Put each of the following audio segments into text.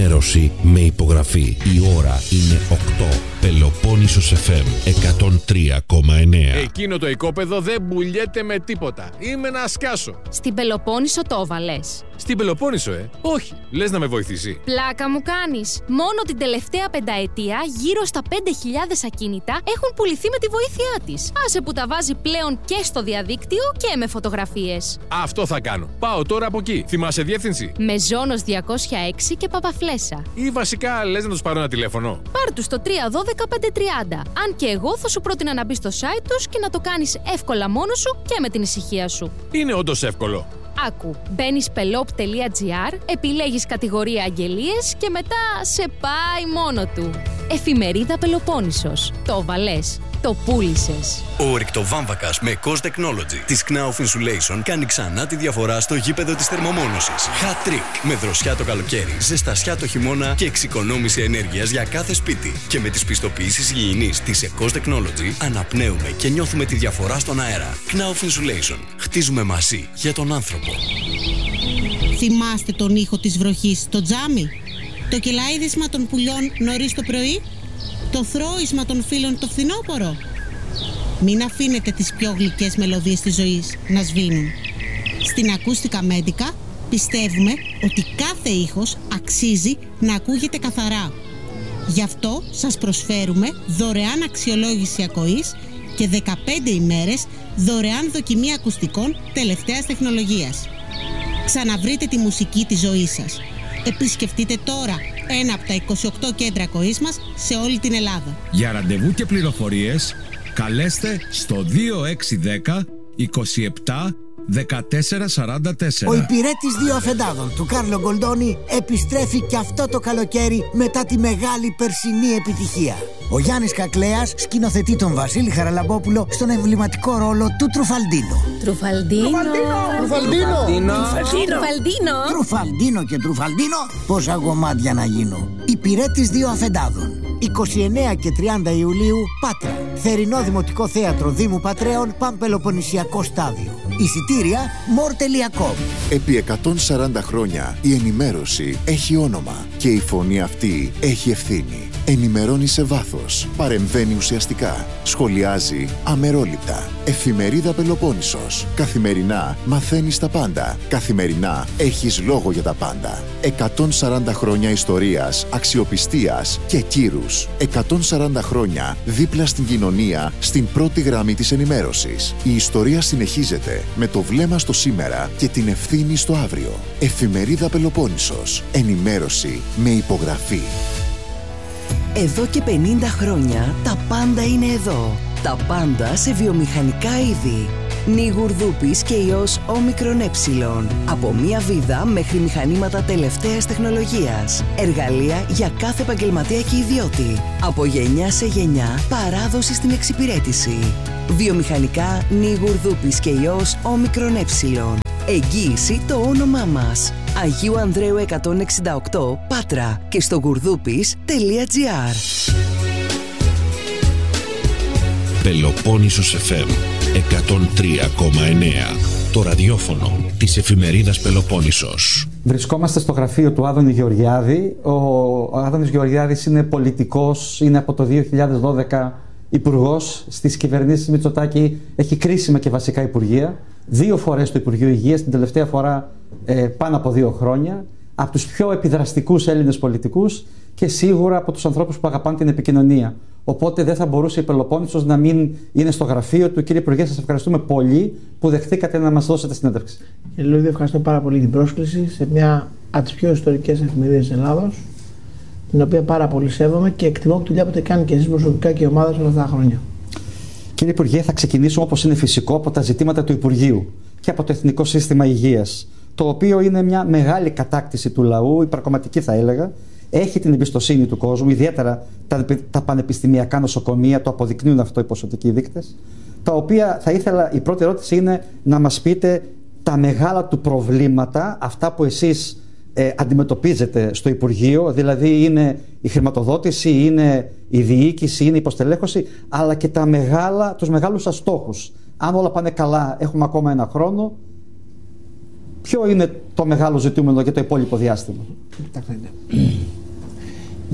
Ενημέρωση με υπογραφή. Η ώρα είναι 8. Πελοπόννησος FM 103,9. Εκείνο το οικόπεδο δεν πουλιέται με τίποτα. Είμαι να σκάσω. Στην Πελοπόννησο το έβαλες? Στην Πελοπόννησο, όχι. Λες να με βοηθήσει? Πλάκα μου κάνεις. Μόνο την τελευταία πενταετία γύρω στα 5.000 ακίνητα έχουν πουληθεί με τη βοήθειά της. Άσε που τα βάζει πλέον και στο διαδίκτυο και με φωτογραφίες. Αυτό θα κάνω. Πάω τώρα από εκεί. Θυμάσαι διεύθυνση? Μεζόνος 206 και Παπαφλέσσα. Ή βασικά λες να τους πάρω ένα τηλέφωνο? Πάρ' τους στο 312-530. Αν και εγώ θα σου πρότεινα να μπεις στο site τους και να το κάνεις εύκολα μόνος σου και με την ησυχία σου. Είναι όντως εύκολο. Άκου, μπαίνεις pelop.gr, επιλέγεις κατηγορία αγγελίες και μετά σε πάει μόνο του. Εφημερίδα Πελοπόννησος. Το βαλές. Το πούλησες. Ο ρηκτοβάμβακας με Cost Technology της Knauf Insulation κάνει ξανά τη διαφορά στο γήπεδο της θερμομόνωσης. Hat trick. Με δροσιά το καλοκαίρι, ζεστασιά το χειμώνα και εξοικονόμηση ενέργειας για κάθε σπίτι. Και με τις πιστοποιήσεις υγιεινής της Cost Technology αναπνέουμε και νιώθουμε τη διαφορά στον αέρα. Knauf Insulation. Χτίζουμε μαζί για τον άνθρωπο. Θυμάστε τον ήχο της βροχής στο τζάμι? Το κελαίδισμα των πουλιών νωρίς το πρωί? Το θρώισμα των φίλων το φθινόπωρο? Μην αφήνετε τις πιο γλυκές μελωδίες της ζωής να σβήνουν. Στην Ακούστικα Μέντικα πιστεύουμε ότι κάθε ήχος αξίζει να ακούγεται καθαρά. Γι' αυτό σας προσφέρουμε δωρεάν αξιολόγηση ακοής και 15 ημέρες δωρεάν δοκιμή ακουστικών τελευταίας τεχνολογίας. Ξαναβρείτε τη μουσική της ζωής σας. Επισκεφτείτε τώρα ένα από τα 28 κέντρα ακοής μας σε όλη την Ελλάδα. Για ραντεβού και πληροφορίες καλέστε στο 2610 27 1444. Ο υπηρέτης δύο αφεντάδων του Κάρλο Γκολντόνι επιστρέφει και αυτό το καλοκαίρι μετά τη μεγάλη περσινή επιτυχία. Ο Γιάννης Κακλέας σκηνοθετεί τον Βασίλη Χαραλαμπόπουλο στον εμβληματικό ρόλο του Τρουφαλντίνο. Τρουφαλντίνο και Τρουφαλντίνο, πόσα γομάτια να γίνω. Υπηρέτης δύο αφεντάδων. 29 και 30 Ιουλίου, Πάτρα. Θερινό Δημοτικό Θέατρο Δήμου Πατρέων, Παμπελοποννησιακό Στάδιο. Εισιτήρια more.com. Επί 140 χρόνια η ενημέρωση έχει όνομα και η φωνή αυτή έχει ευθύνη. Ενημερώνει σε βάθος, παρεμβαίνει ουσιαστικά, σχολιάζει αμερόληπτα. Εφημερίδα Πελοπόννησος. Καθημερινά μαθαίνεις τα πάντα. Καθημερινά έχεις λόγο για τα πάντα. 140 χρόνια ιστορίας, αξιοπιστίας και κύρους. 140 χρόνια δίπλα στην κοινωνία, στην πρώτη γραμμή της ενημέρωσης. Η ιστορία συνεχίζεται με το βλέμμα στο σήμερα και την ευθύνη στο αύριο. Εφημερίδα Πελοπόννησος. Ενημέρωση με υπογραφή. Εδώ και 50 χρόνια τα πάντα είναι εδώ. Τα πάντα σε βιομηχανικά είδη. Νιγουρδούπης και ιός όμικρον ε. Από μία βίδα μέχρι μηχανήματα τελευταίας τεχνολογίας. Εργαλεία για κάθε επαγγελματία και ιδιώτη. Από γενιά σε γενιά παράδοση στην εξυπηρέτηση. Βιομηχανικά Νιγουρδούπης και ιός όμικρον ε. Εγγύηση το όνομά μας. Αγίου Ανδρέου 168 Πάτρα και στο γουρδούπης.gr. Πελοπόννησος FM 103,9. Το ραδιόφωνο της εφημερίδας Πελοπόννησος. Βρισκόμαστε στο γραφείο του Άδωνη Γεωργιάδη. Ο Άδωνης Γεωργιάδης είναι πολιτικός, είναι από το 2012 υπουργός στις κυβερνήσεις Μητσοτάκη, έχει κρίσιμα και βασικά υπουργεία. 2 φορές στο Υπουργείο Υγείας, την τελευταία φορά πάνω από 2 χρόνια. Από τους πιο επιδραστικούς Έλληνες πολιτικούς και σίγουρα από τους ανθρώπους που αγαπάνε την επικοινωνία. Οπότε δεν θα μπορούσε η Πελοπόννησος να μην είναι στο γραφείο του. Κύριε Υπουργέ, σας ευχαριστούμε πολύ που δεχτήκατε να μας δώσετε συνέντευξη. Κύριε Λούδη, ευχαριστώ πάρα πολύ την πρόσκληση σε μια από τις πιο ιστορικές εφημερίδες της Ελλάδος, την οποία πάρα πολύ σέβομαι και εκτιμώ τη δουλειά που έχετε κάνει και εσείς προσωπικά και η ομάδα όλα αυτά τα χρόνια. Κύριε Υπουργέ, θα ξεκινήσουμε όπως είναι φυσικό από τα ζητήματα του Υπουργείου και από το Εθνικό Σύστημα Υγείας, το οποίο είναι μια μεγάλη κατάκτηση του λαού, υπερκομματική θα έλεγα. Έχει την εμπιστοσύνη του κόσμου, ιδιαίτερα τα πανεπιστημιακά νοσοκομεία το αποδεικνύουν αυτό οι ποσοτικοί δείκτες. Τα οποία θα ήθελα, η πρώτη ερώτηση είναι να μας πείτε τα μεγάλα του προβλήματα, αυτά που εσείς αντιμετωπίζετε στο Υπουργείο, δηλαδή είναι η χρηματοδότηση, είναι η διοίκηση, είναι η υποστελέχωση, αλλά και τους μεγάλους σας στόχους. Αν όλα πάνε καλά, έχουμε ακόμα 1 χρόνο. Ποιο είναι το μεγάλο ζητούμενο για το υπόλοιπο διάστημα?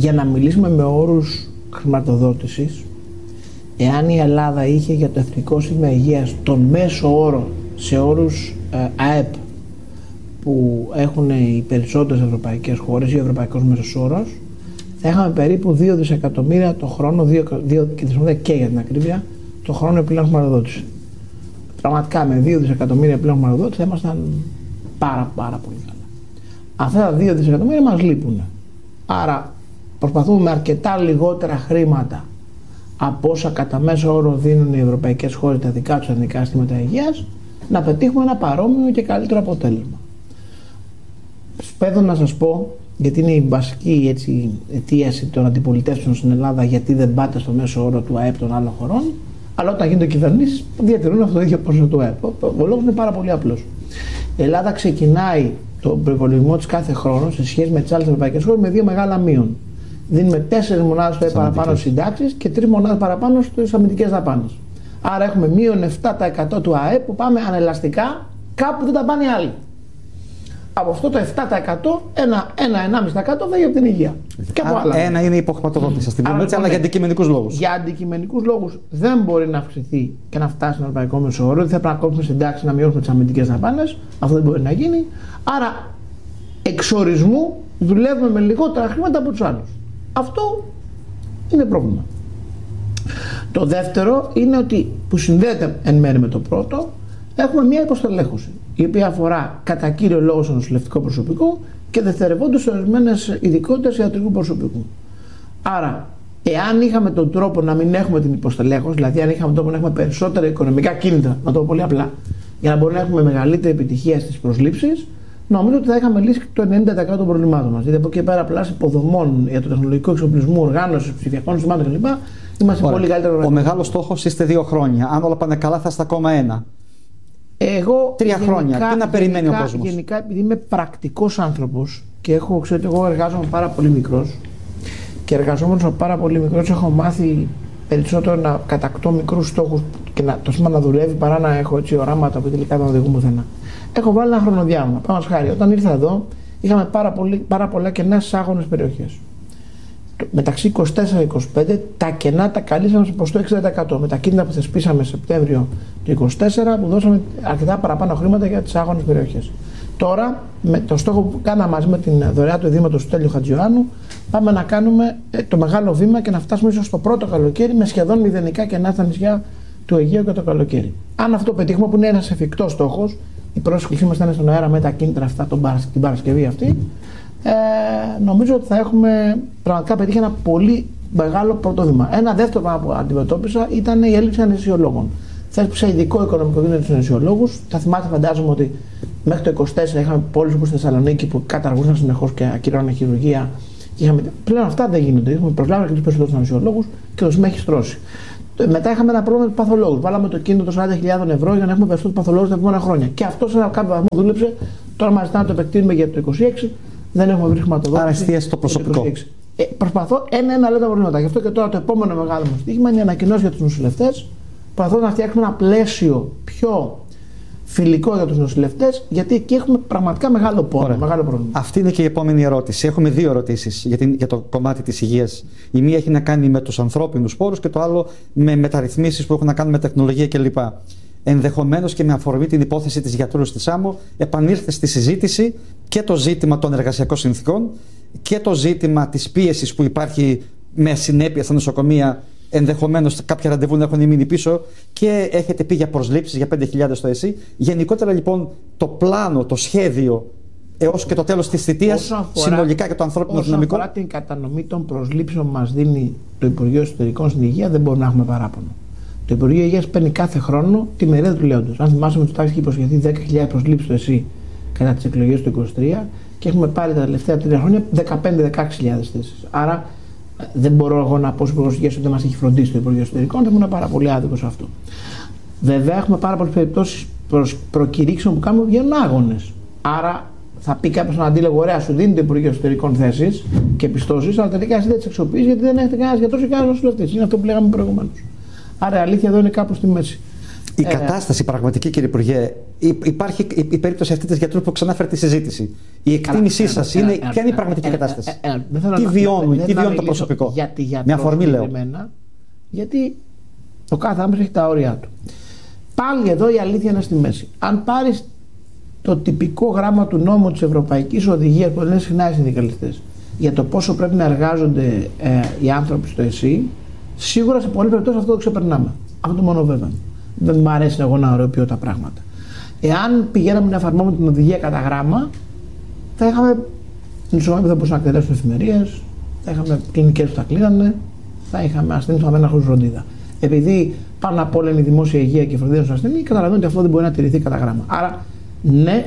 για να μιλήσουμε με όρους χρηματοδότησης, εάν η Ελλάδα είχε για το Εθνικό Σύστημα Υγείας τον μέσο όρο σε όρους ΑΕΠ που έχουν οι περισσότερες ευρωπαϊκές χώρες ή ο ευρωπαϊκός μέσος όρος, θα είχαμε περίπου 2 δισεκατομμύρια το χρόνο, 2 δισεκατομμύρια και για την ακρίβεια, το χρόνο επιπλέον χρηματοδότηση. Πραγματικά με 2 δισεκατομμύρια επιπλέον χρηματοδότηση θα ήμασταν πάρα πολύ καλά. Αυτά τα 2 δισεκατομμύρια μας λείπουν. Άρα προσπαθούμε με αρκετά λιγότερα χρήματα από όσα κατά μέσο όρο δίνουν οι ευρωπαϊκές χώρες τα δικά τους εθνικά συστήματα υγείας να πετύχουμε ένα παρόμοιο και καλύτερο αποτέλεσμα. Σπέδω να σας πω, γιατί είναι η βασική αιτίαση των αντιπολιτεύσεων στην Ελλάδα, γιατί δεν πάτε στο μέσο όρο του ΑΕΠ των άλλων χωρών, αλλά όταν γίνονται κυβερνήσεις διατηρούν αυτό το ίδιο ποσό του ΑΕΠ. Ο λόγος είναι πάρα πολύ απλός. Η Ελλάδα ξεκινάει τον προϋπολογισμό της κάθε χρόνο σε σχέση με τις άλλες ευρωπαϊκές χώρες με 2 μεγάλα μείον. Δίνουμε 4 μονάδες στο ΑΕΠ παραπάνω στις συντάξεις και 3 μονάδες παραπάνω στις αμυντικές δαπάνες. Άρα έχουμε μείον 7% του ΑΕΠ που πάμε ανελαστικά κάπου δεν τα πάνε οι άλλοι. Από αυτό το 7% 1,5% φεύγει από την υγεία. Και από άλλα. Ένα είναι η υποχρηματοδότηση, ας την πούμε έτσι, αλλά για αντικειμενικούς λόγους. Για αντικειμενικούς λόγους δεν μπορεί να αυξηθεί και να φτάσει στον ευρωπαϊκό μέσο όρο. Δεν θα πρέπει να κόψουμε συντάξεις, να μειώσουμε τις αμυντικές δαπάνες. Αυτό δεν μπορεί να γίνει. Άρα, εξορισμού δουλεύουμε με λιγότερα χρήματα από τους άλλους. Αυτό είναι πρόβλημα. Το δεύτερο είναι ότι, που συνδέεται εν μέρει με το πρώτο, έχουμε μια υποστελέχωση, η οποία αφορά κατά κύριο λόγο στο νοσηλευτικό προσωπικό και δευτερευόντως σε ορισμένες ειδικότητες ιατρικού προσωπικού. Άρα, εάν είχαμε τον τρόπο να μην έχουμε την υποστελέχωση, δηλαδή αν είχαμε τον τρόπο να έχουμε περισσότερα οικονομικά κίνητρα, να το πω πολύ απλά, για να μπορούμε να έχουμε μεγαλύτερη επιτυχία στις προσλήψεις, νομίζω ότι θα είχαμε λύσει το 90% των προβλημάτων μας. Δηλαδή από εκεί πέρα, πλάς υποδομών για το τεχνολογικό εξοπλισμό, οργάνωση, ψηφιακών συστημάτων κλπ. Είμαστε πολύ καλύτερο. Ο μεγάλος στόχος είστε 2 χρόνια. Αν όλα πάνε καλά, θα είστε ακόμα 1. Εγώ 3 χρόνια. Τι να περιμένει ο κόσμος? Γενικά, επειδή είμαι πρακτικός άνθρωπος και εγώ εργάζομαι πάρα πολύ μικρός και εργαζόμενος πάρα πολύ μικρός, έχω μάθει περισσότερο να κατακτώ μικρούς στόχους και το σήμα να δουλεύει παρά να έχω έτσι οράματα που τελικά δεν οδηγούν πουθενά. Έχω βάλει ένα χρονοδιάγραμμα. Πάμε χάρη. Όταν ήρθα εδώ, είχαμε πάρα πολλά κενά στις άγονες περιοχές. Μεταξύ 24-25 τα κενά τα καλύψαμε προς το 60%. Με τα κίνητρα που θεσπίσαμε Σεπτέμβριο του 2024, που δώσαμε αρκετά παραπάνω χρήματα για τις άγονες περιοχές. Τώρα, με το στόχο που κάναμε μαζί με την δωρεά του Ιδρύματος του Στέλιου Χατζιωάννου, πάμε να κάνουμε το μεγάλο βήμα και να φτάσουμε ίσως στο πρώτο καλοκαίρι με σχεδόν μηδενικά κενά στα νησιά του Αιγαίου και το καλοκαίρι. Αν αυτό πετύχουμε, που είναι ένας εφικτός στόχος, η πρόσκλησή μας θα είναι στον αέρα με τα κίνητρα αυτά την Παρασκευή αυτή, νομίζω ότι θα έχουμε πραγματικά πετύχει ένα πολύ μεγάλο πρώτο βήμα. Ένα δεύτερο πράγμα που αντιμετώπισα ήταν η έλλειψη αναισθησιολόγων. Θέσπισα ειδικό οικονομικό δίνο στους αναισθησιολόγους. Θα θυμάστε, φαντάζομαι, ότι μέχρι το 2024 είχαμε πόλεις όπως στη Θεσσαλονίκη που καταργούσαν συνεχώς και ακυρώναν χειρουργία. Πλέον αυτά δεν γίνονται. Έχουμε προσλάβει και τους περισσότερους αναισθησιολόγους και το σήμα έχει στρώσει. Μετά είχαμε ένα πρόβλημα με τους παθολόγους. Βάλαμε το κίνητο των 40.000 ευρώ για να έχουμε περισσότερους παθολόγους τα επόμενα χρόνια. Και αυτό σε ένα κάποιο βαθμό δούλεψε. Τώρα μας ζητάνε να το επεκτείνουμε για το 2026. Δεν έχουμε βρει χρηματοδότηση. Άρα εστίαση στο προσωπικό. Προσπαθώ ένα λέω τα προβλήματα. Γι' αυτό και τώρα το επόμενο μεγάλο μου στοίχημα είναι η ανακοινώση για τους νοσηλευτές. Προσπαθώ να φτιάξουμε ένα πλαίσιο πιο φιλικό για τους νοσηλευτές, γιατί εκεί έχουμε πραγματικά μεγάλο πόνο, μεγάλο πρόβλημα. Αυτή είναι και η επόμενη ερώτηση. Έχουμε 2 ερωτήσεις για το κομμάτι της υγείας. Η μία έχει να κάνει με τους ανθρώπινους πόρους και το άλλο με μεταρρυθμίσεις που έχουν να κάνουν με τεχνολογία κλπ. Ενδεχομένως και με αφορμή την υπόθεση της γιατρού στη Σάμο, επανήλθε στη συζήτηση και το ζήτημα των εργασιακών συνθήκων και το ζήτημα της πίεσης που υπάρχει με συνέπεια στα νοσοκομεία. Ενδεχομένως κάποια ραντεβού να έχουν μείνει πίσω και έχετε πει για προσλήψεις για 5.000 στο ΕΣΥ. Γενικότερα λοιπόν το πλάνο, το σχέδιο έως και το τέλος της θητείας συνολικά και το ανθρώπινο δυναμικό. Όσον αφορά την κατανομή των προσλήψεων που μας δίνει το Υπουργείο Εσωτερικών στην Υγεία, δεν μπορούμε να έχουμε παράπονο. Το Υπουργείο Υγείας παίρνει κάθε χρόνο τη μερίδα του λέοντος. Αν θυμάσαι, με του τάξη είχε υποσχεθεί 10.000 προσλήψεις στο ΕΣΥ κατά τις εκλογές του 2023 και έχουμε πάρει τα τελευταία 3 χρόνια 15-16.000 θέσεις. Άρα δεν μπορώ εγώ να πω στους Υπουργούς Υγείας ότι δεν μας έχει φροντίσει το Υπουργείο Εσωτερικών, θα ήμουν πάρα πολύ άδικο σε αυτό. Βέβαια, έχουμε πάρα πολλές περιπτώσεις προκηρύξεων που κάνουμε που βγαίνουν άγονες. Άρα θα πει κάποιος στον αντίλογο: ωραία, σου δίνει το Υπουργείο Εσωτερικών θέσεις και πιστώσεις, αλλά τελικά εσύ δεν τις αξιοποιείς γιατί δεν έχετε κανένα γιατρό και κανένα νοσηλευτή. Είναι αυτό που λέγαμε προηγουμένως. Άρα η αλήθεια εδώ είναι κάπου στη μέση. Η κατάσταση πραγματική, κύριε Υπουργέ, υπάρχει η περίπτωση αυτή της γιατρού που ξανάφερε τη συζήτηση. Η εκτίμησή σας είναι ποια είναι η πραγματική κατάσταση. Τι βιώνουν το προσωπικό. Με αφορμή λέω. Γιατί το κάθε άνθρωπος έχει τα όρια του. Πάλι εδώ η αλήθεια είναι στη μέση. Αν πάρεις το τυπικό γράμμα του νόμου της Ευρωπαϊκής Οδηγίας που λένε συχνά οι συνδικαλιστές για το πόσο πρέπει να εργάζονται οι άνθρωποι στο ΕΣΥ, σίγουρα σε πολλές περιπτώσεις αυτό το ξεπερνάμε. Αυτό το μόνο βέβαια. Δεν μου αρέσει εγώ να ωρεοποιώ τα πράγματα. Εάν πηγαίναμε να εφαρμόσουμε την οδηγία κατά γράμμα, θα είχαμε νοσοκομεία που θα μπορούσαν να εκτελέσουν εφημερίες, θα είχαμε κλινικές που θα κλείνανε, θα είχαμε ασθενείς που θα μένουν χωρίς φροντίδα. Επειδή πάνω απ' όλα είναι η δημόσια υγεία και η φροντίδα στους ασθενείς, καταλαβαίνω ότι αυτό δεν μπορεί να τηρηθεί κατά γράμμα. Άρα, ναι,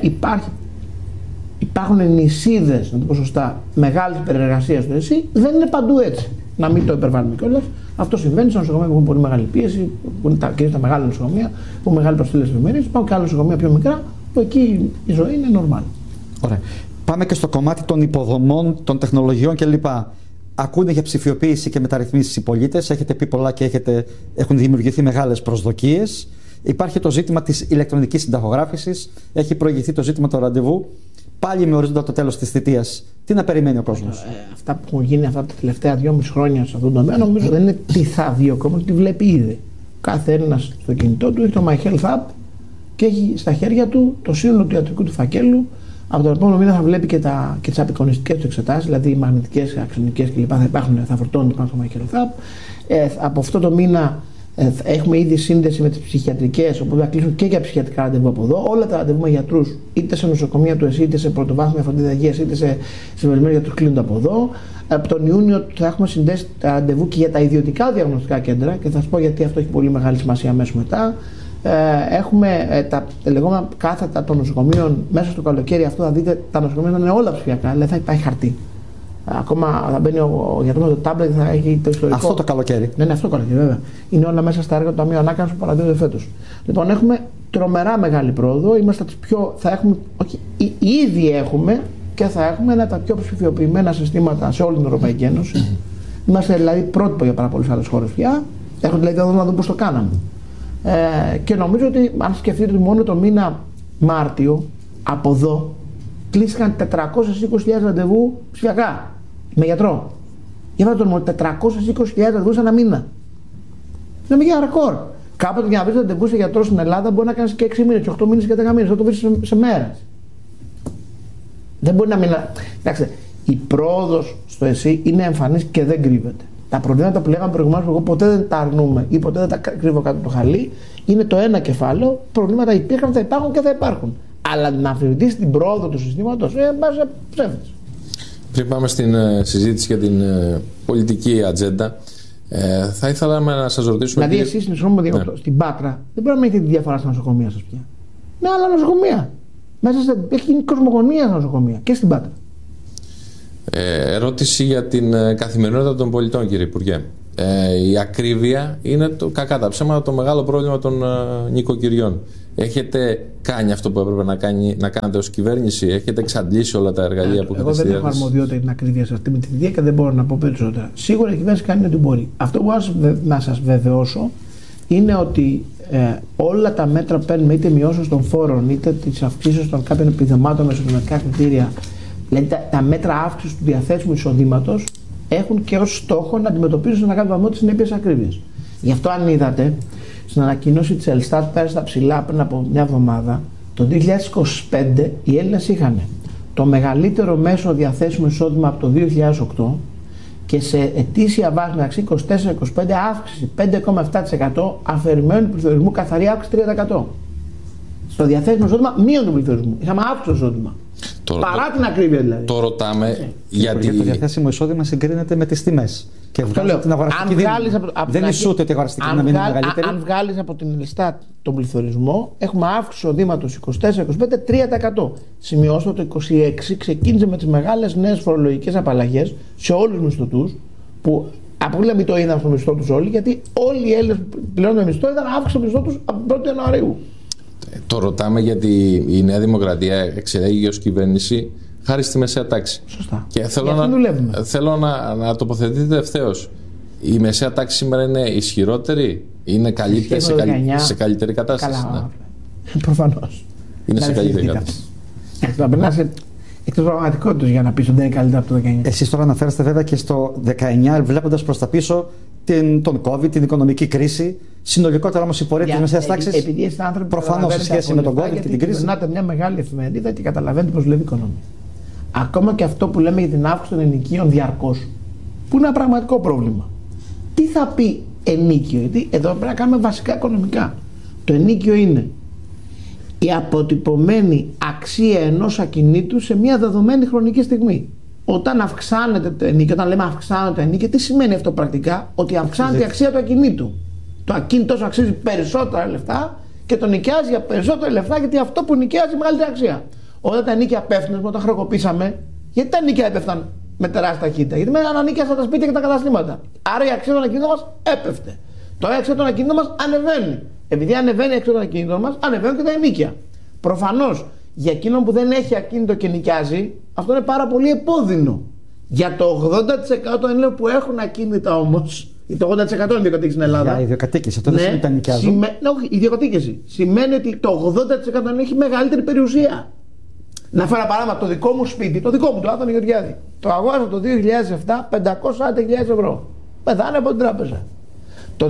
υπάρχουν νησίδες, να το πω σωστά, μεγάλης υπερεργασίας στο ΕΣΥ, δεν είναι παντού έτσι. Να μην το υπερβάλλουμε κιόλας. Αυτό συμβαίνει σε νοσοκομεία που έχουν πολύ μεγάλη πίεση, που είναι κυρίως τα μεγάλα νοσοκομεία, που έχουν μεγάλη προσφύλαξη εφημερίες. Υπάρχουν και άλλα νοσοκομεία πιο μικρά, που εκεί η ζωή είναι normal. Ωραία. Πάμε και στο κομμάτι των υποδομών, των τεχνολογιών κλπ. Ακούνε για ψηφιοποίηση και μεταρρυθμίσεις οι πολίτες. Έχετε πει πολλά και έχουν δημιουργηθεί μεγάλες προσδοκίες. Υπάρχει το ζήτημα της ηλεκτρονικής συνταγογράφησης. Έχει προηγηθεί το ζήτημα του ραντεβού. Πάλι με ορίζοντα το τέλος της θητείας. Τι να περιμένει ο κόσμος. Αυτά που έχουν γίνει αυτά τα τελευταία 2,5 χρόνια σε αυτόν τον τομέα, νομίζω δεν είναι τι θα δει ο κόσμος, τι βλέπει ήδη. Κάθε Έλληνας στο κινητό του έχει το My Health App και έχει στα χέρια του το σύνολο του ιατρικού του φακέλου. Από τον επόμενο μήνα θα βλέπει και τις απεικονιστικές του εξετάσεις, δηλαδή οι μαγνητικές, αξονικές κλπ. Θα φορτώνονται πάνω στο My Health App. Από αυτό το μήνα έχουμε ήδη σύνδεση με τις ψυχιατρικές, οπότε θα κλείσουν και για ψυχιατρικά ραντεβού από εδώ. Όλα τα ραντεβού με γιατρούς, είτε σε νοσοκομεία του ΕΣΥ, είτε σε πρωτοβάθμια φροντίδα υγείας, είτε σε συμβολισμένους γιατρούς, κλείνονται από εδώ. Από τον Ιούνιο θα έχουμε συνδέσει τα ραντεβού και για τα ιδιωτικά διαγνωστικά κέντρα και θα σας πω γιατί αυτό έχει πολύ μεγάλη σημασία αμέσως μετά. Έχουμε τα λεγόμενα κάθετα των νοσοκομείων μέσα στο καλοκαίρι. Αυτό θα δείτε, τα νοσοκομεία θα είναι όλα ψηφιακά, δηλαδή θα υπάρχει χαρτί. Ακόμα θα μπαίνει ο γιατρός με το τάμπλετ, θα έχει το ιστορικό. Αυτό το καλοκαίρι. Ναι, αυτό το καλοκαίρι, βέβαια. Είναι όλα μέσα στα έργα του Ταμείου Ανάκαμψης που παραδίδονται φέτος. Λοιπόν, έχουμε τρομερά μεγάλη πρόοδο. Είμαστε τις πιο. Θα έχουμε, όχι, ήδη έχουμε και θα έχουμε ένα από τα πιο ψηφιοποιημένα συστήματα σε όλη την Ευρωπαϊκή Ένωση. Είμαστε δηλαδή πρότυπο για πάρα πολλές άλλες χώρες πια. Έχουν δηλαδή εδώ να δουν πώς το κάναμε. Και νομίζω ότι αν σκεφτείτε ότι μόνο το μήνα Μάρτιο από εδώ κλείστηκαν 420.000 ραντεβού ψηφιακά με γιατρό. Για να το μόνο 420.000 ραντεβού σε ένα μήνα. Είναι μια ρεκόρ. Κάποτε για να βρει ραντεβού σε γιατρό στην Ελλάδα μπορεί να κάνει και 6 μήνες, 8 μήνες και 10 μήνες. Θα το βρει σε μέρες. Δεν μπορεί να μην. Κοιτάξτε, η πρόοδος στο ΕΣΥ είναι εμφανής και δεν κρύβεται. Τα προβλήματα που λέγαμε προηγουμένως, εγώ ποτέ δεν τα αρνούμε ή ποτέ δεν τα κρύβω κάτω από το χαλί, είναι το ένα κεφάλαιο. Προβλήματα υπήρχαν, θα υπάρχουν και θα υπάρχουν. Αλλά να αμφισβητήσει την πρόοδο του συστήματος, βάζει ψεύδες. Πριν πάμε στην συζήτηση για την πολιτική ατζέντα, θα ήθελα να σας ρωτήσουμε. Δηλαδή, εσείς στην Πάτρα δεν μπορεί να έχετε τη διαφορά στα νοσοκομεία σας πια. Με άλλα νοσοκομεία. Έχει γίνει κοσμογονία στα νοσοκομεία και στην Πάτρα. Ερώτηση για την καθημερινότητα των πολιτών, κύριε Υπουργέ. Η ακρίβεια είναι κακά τα ψέματα το μεγάλο πρόβλημα των νοικοκυριών. Έχετε κάνει αυτό που έπρεπε να κάνετε ως κυβέρνηση, έχετε εξαντλήσει όλα τα εργαλεία που έχετε στη διάθεση? Εγώ δεν έχω αρμοδιότητα την ακρίβεια σε αυτή τη θητεία και δεν μπορώ να πω περισσότερα. Σίγουρα η κυβέρνηση κάνει ό,τι μπορεί. Αυτό που να σας βεβαιώσω είναι ότι όλα τα μέτρα που παίρνουμε, είτε μειώσεις των φόρων, είτε τις αυξήσεις των κάποιων επιδομάτων με ισοδηματικά κριτήρια, δηλαδή τα μέτρα αύξησης του διαθέσιμου εισοδήματος, έχουν και ως στόχο να αντιμετωπίσουν σε ένα κάποιο βαθμό τις συνέπειες ακρίβειας. Γι' αυτό, αν είδατε, στην ανακοίνωση της Ελστάτ πέρασε στα ψηλά πριν από μια εβδομάδα, το 2025 οι Έλληνες είχαν το μεγαλύτερο μέσο διαθέσιμο εισόδημα από το 2008 και σε ετήσια βάση μεταξύ 24-25 αύξηση 5,7%, αφαιρημένου πληθωρισμού, καθαρή αύξηση 3%. Στο διαθέσιμο εισόδημα μείον του πληθωρισμού. Είχαμε αύξηση στο εισόδημα. Παρά την ακρίβεια δηλαδή. Το ρωτάμε γιατί. Το διαθέσιμο εισόδημα συγκρίνεται με τις τιμές. Και βγάζει την αγοραστική δύναμη. Δεν ισούται ότι η αγοραστική δύναμη είναι μεγαλύτερη. Αν βγάλεις από την Ελστάτ τον πληθωρισμό, έχουμε αύξηση εισοδήματος 24-25, 3%. Σημειώσω το 26 ξεκίνησε με τις μεγάλες νέες φορολογικές απαλλαγές σε όλους τους μισθωτούς, που αποκλείαμε το είδαμε στο μισθό τους όλοι, γιατί όλοι οι Έλληνες που πληρώνουν μισθό ήταν αύξηση στο μισθό τους από 1η Ιανουαρίου. Το ρωτάμε γιατί η Νέα Δημοκρατία εξελέγει ως κυβέρνηση χάρη στη μεσαία τάξη. Σωστά. Και θέλω να τοποθετηθείτε ευθέως. Η μεσαία τάξη σήμερα είναι ισχυρότερη Είναι καλύτερη, σε καλύτερη κατάσταση. Καλά, ναι. Προφανώς. Είναι σε καλύτερη κατάσταση. Θα περνάς εκτός πραγματικότητας για να πεις ότι δεν είναι καλύτερα από το 19. Εσείς τώρα αναφέρεστε βέβαια και στο 19, βλέποντας προς τα πίσω τον COVID, την οικονομική κρίση. Συνολικότερα όμως η πορεία της μεσαίας τάξης, προφανώς σε σχέση με τον COVID και την κρίση. Περνάτε μια μεγάλη εφημερίδα και καταλαβαίνετε πώς δουλεύει η οικονομία. Ακόμα και αυτό που λέμε για την αύξηση των ενοικίων διαρκώς, που είναι ένα πραγματικό πρόβλημα. Τι θα πει ενίκιο, γιατί εδώ πρέπει να κάνουμε βασικά οικονομικά. Το ενίκιο είναι η αποτυπωμένη αξία ενός ακινήτου σε μια δεδομένη χρονική στιγμή. Όταν αυξάνεται το ενίκιο, όταν λέμε αυξάνεται το ενίκιο, τι σημαίνει αυτό πρακτικά? Ότι αυξάνεται η αξία του ακινήτου. Το ακίνητο σου αξίζει περισσότερα λεφτά και το νοικιάζει για περισσότερα λεφτά, γιατί αυτό που νοικιάζει μεγαλύτερη αξία. Όταν τα ενίκια πέφτουν, όταν χρεοκοπήσαμε, γιατί τα ενίκια έπεφταν με τεράστια ταχύτητα? Γιατί με ανανίκιασαν τα σπίτια και τα καταστήματα. Άρα η αξία των ακινήτων μας έπεφτε. Τώρα η αξία των ακινήτων μας ανεβαίνει. Επειδή ανεβαίνει η αξία των ακινήτων μας, ανεβαίνουν και τα ενίκια. Προφανώς για εκείνον που δεν έχει ακίνητο και νοικιάζει, αυτό είναι πάρα πολύ επώδυνο. Για το 80% των Ελλήνων που έχουν ακίνητα όμως, το 80% είναι ιδιοκατοίκηση στην Ελλάδα. Για ιδιοκατοίκηση, αυτό δεν σημαίνει ότι τα νοικιάζουν. Όχι, ιδιοκατοίκηση. Σημαίνει ότι το 80% έχει μεγαλύτερη περιουσία. Να φέρω ένα παράδειγμα, το δικό μου σπίτι, το δικό μου, το Άδωνη Γεωργιάδη, το αγόρασα το 2007 540.000 ευρώ. Πεθάνε από την τράπεζα. Το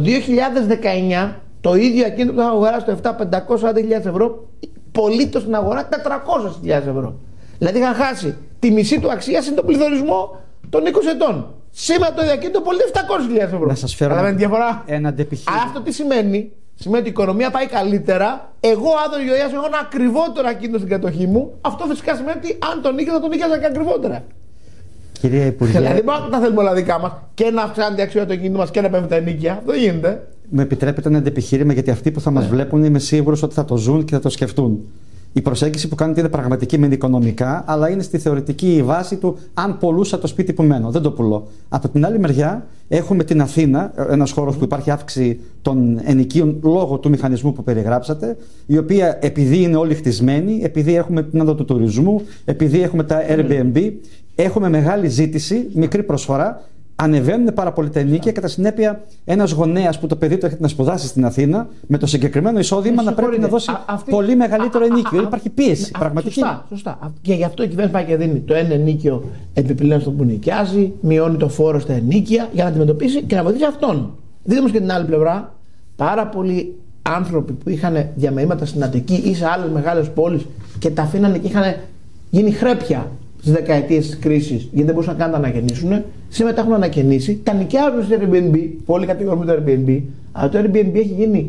2019 το ίδιο ακίνητο που θα αγοράσει το 7 540.000 ευρώ, πωλείται στην αγορά 400.000 ευρώ. Δηλαδή είχαν χάσει τη μισή του αξία συν τον πληθωρισμό των 20 ετών. Σήμερα το ίδιο ακίνητο πωλείται 700.000 ευρώ. Να σας φέρω ένα αντεπιχείρημα. Αυτό τι σημαίνει? Σημαίνει ότι η οικονομία πάει καλύτερα. Εγώ, Άδωνη Γεωργιάδης, έχω ένα ακριβότερο ακίνητο στην κατοχή μου. Αυτό φυσικά σημαίνει ότι αν τον νίκησα, θα τον νίκιαζα και ακριβότερα. Κυρία Υπουργέ. Δηλαδή, δεν μπορούμε να τα θέλουμε όλα δικά μας και να αυξάνεται η αξία του ακίνητου μας και να πέφτουν τα ενοίκια. Δεν γίνεται. Με επιτρέπετε ένα αντεπιχείρημα, γιατί αυτοί που θα μας βλέπουν είμαι σίγουρος ότι θα το ζουν και θα το σκεφτούν. Η προσέγγιση που κάνετε είναι πραγματική μεν οικονομικά, αλλά είναι στη θεωρητική βάση του αν πουλούσα το σπίτι που μένω. Δεν το πουλώ. Από την άλλη μεριά, έχουμε την Αθήνα, ένας χώρος που υπάρχει αύξηση των ενοικίων λόγω του μηχανισμού που περιγράψατε, η οποία επειδή είναι όλοι χτισμένοι, επειδή έχουμε την άνοδο του τουρισμού, επειδή έχουμε τα Airbnb, έχουμε μεγάλη ζήτηση, μικρή προσφορά. Ανεβαίνουν πάρα πολύ τα ενίκια, κατά συνέπεια ένας γονέας που το παιδί του έρχεται να σπουδάσει στην Αθήνα με το συγκεκριμένο εισόδημα να πρέπει να δώσει πολύ μεγαλύτερο ενίκιο. Υπάρχει πίεση πραγματική. Σωστά. Και γι' αυτό η κυβέρνηση πάει και δίνει το ένα ενίκιο επιπλέον στον που νοικιάζει, μειώνει το φόρο στα ενίκια για να αντιμετωπίσει και να βοηθήσει αυτόν. Δείτε όμως και την άλλη πλευρά, πάρα πολλοί άνθρωποι που είχαν διαμερίσματα στην Αττική ή σε άλλες μεγάλες πόλεις και τα αφήνανε και είχαν γίνει χρέπια στις δεκαετίες της κρίσης, γιατί δεν μπορούσαν καν να ανακαινήσουν, σήμερα τα έχουν ανακαινήσει, τα νοικιάζουν στο Airbnb, που όλοι κατηγορούν το Airbnb, αλλά το Airbnb έχει γίνει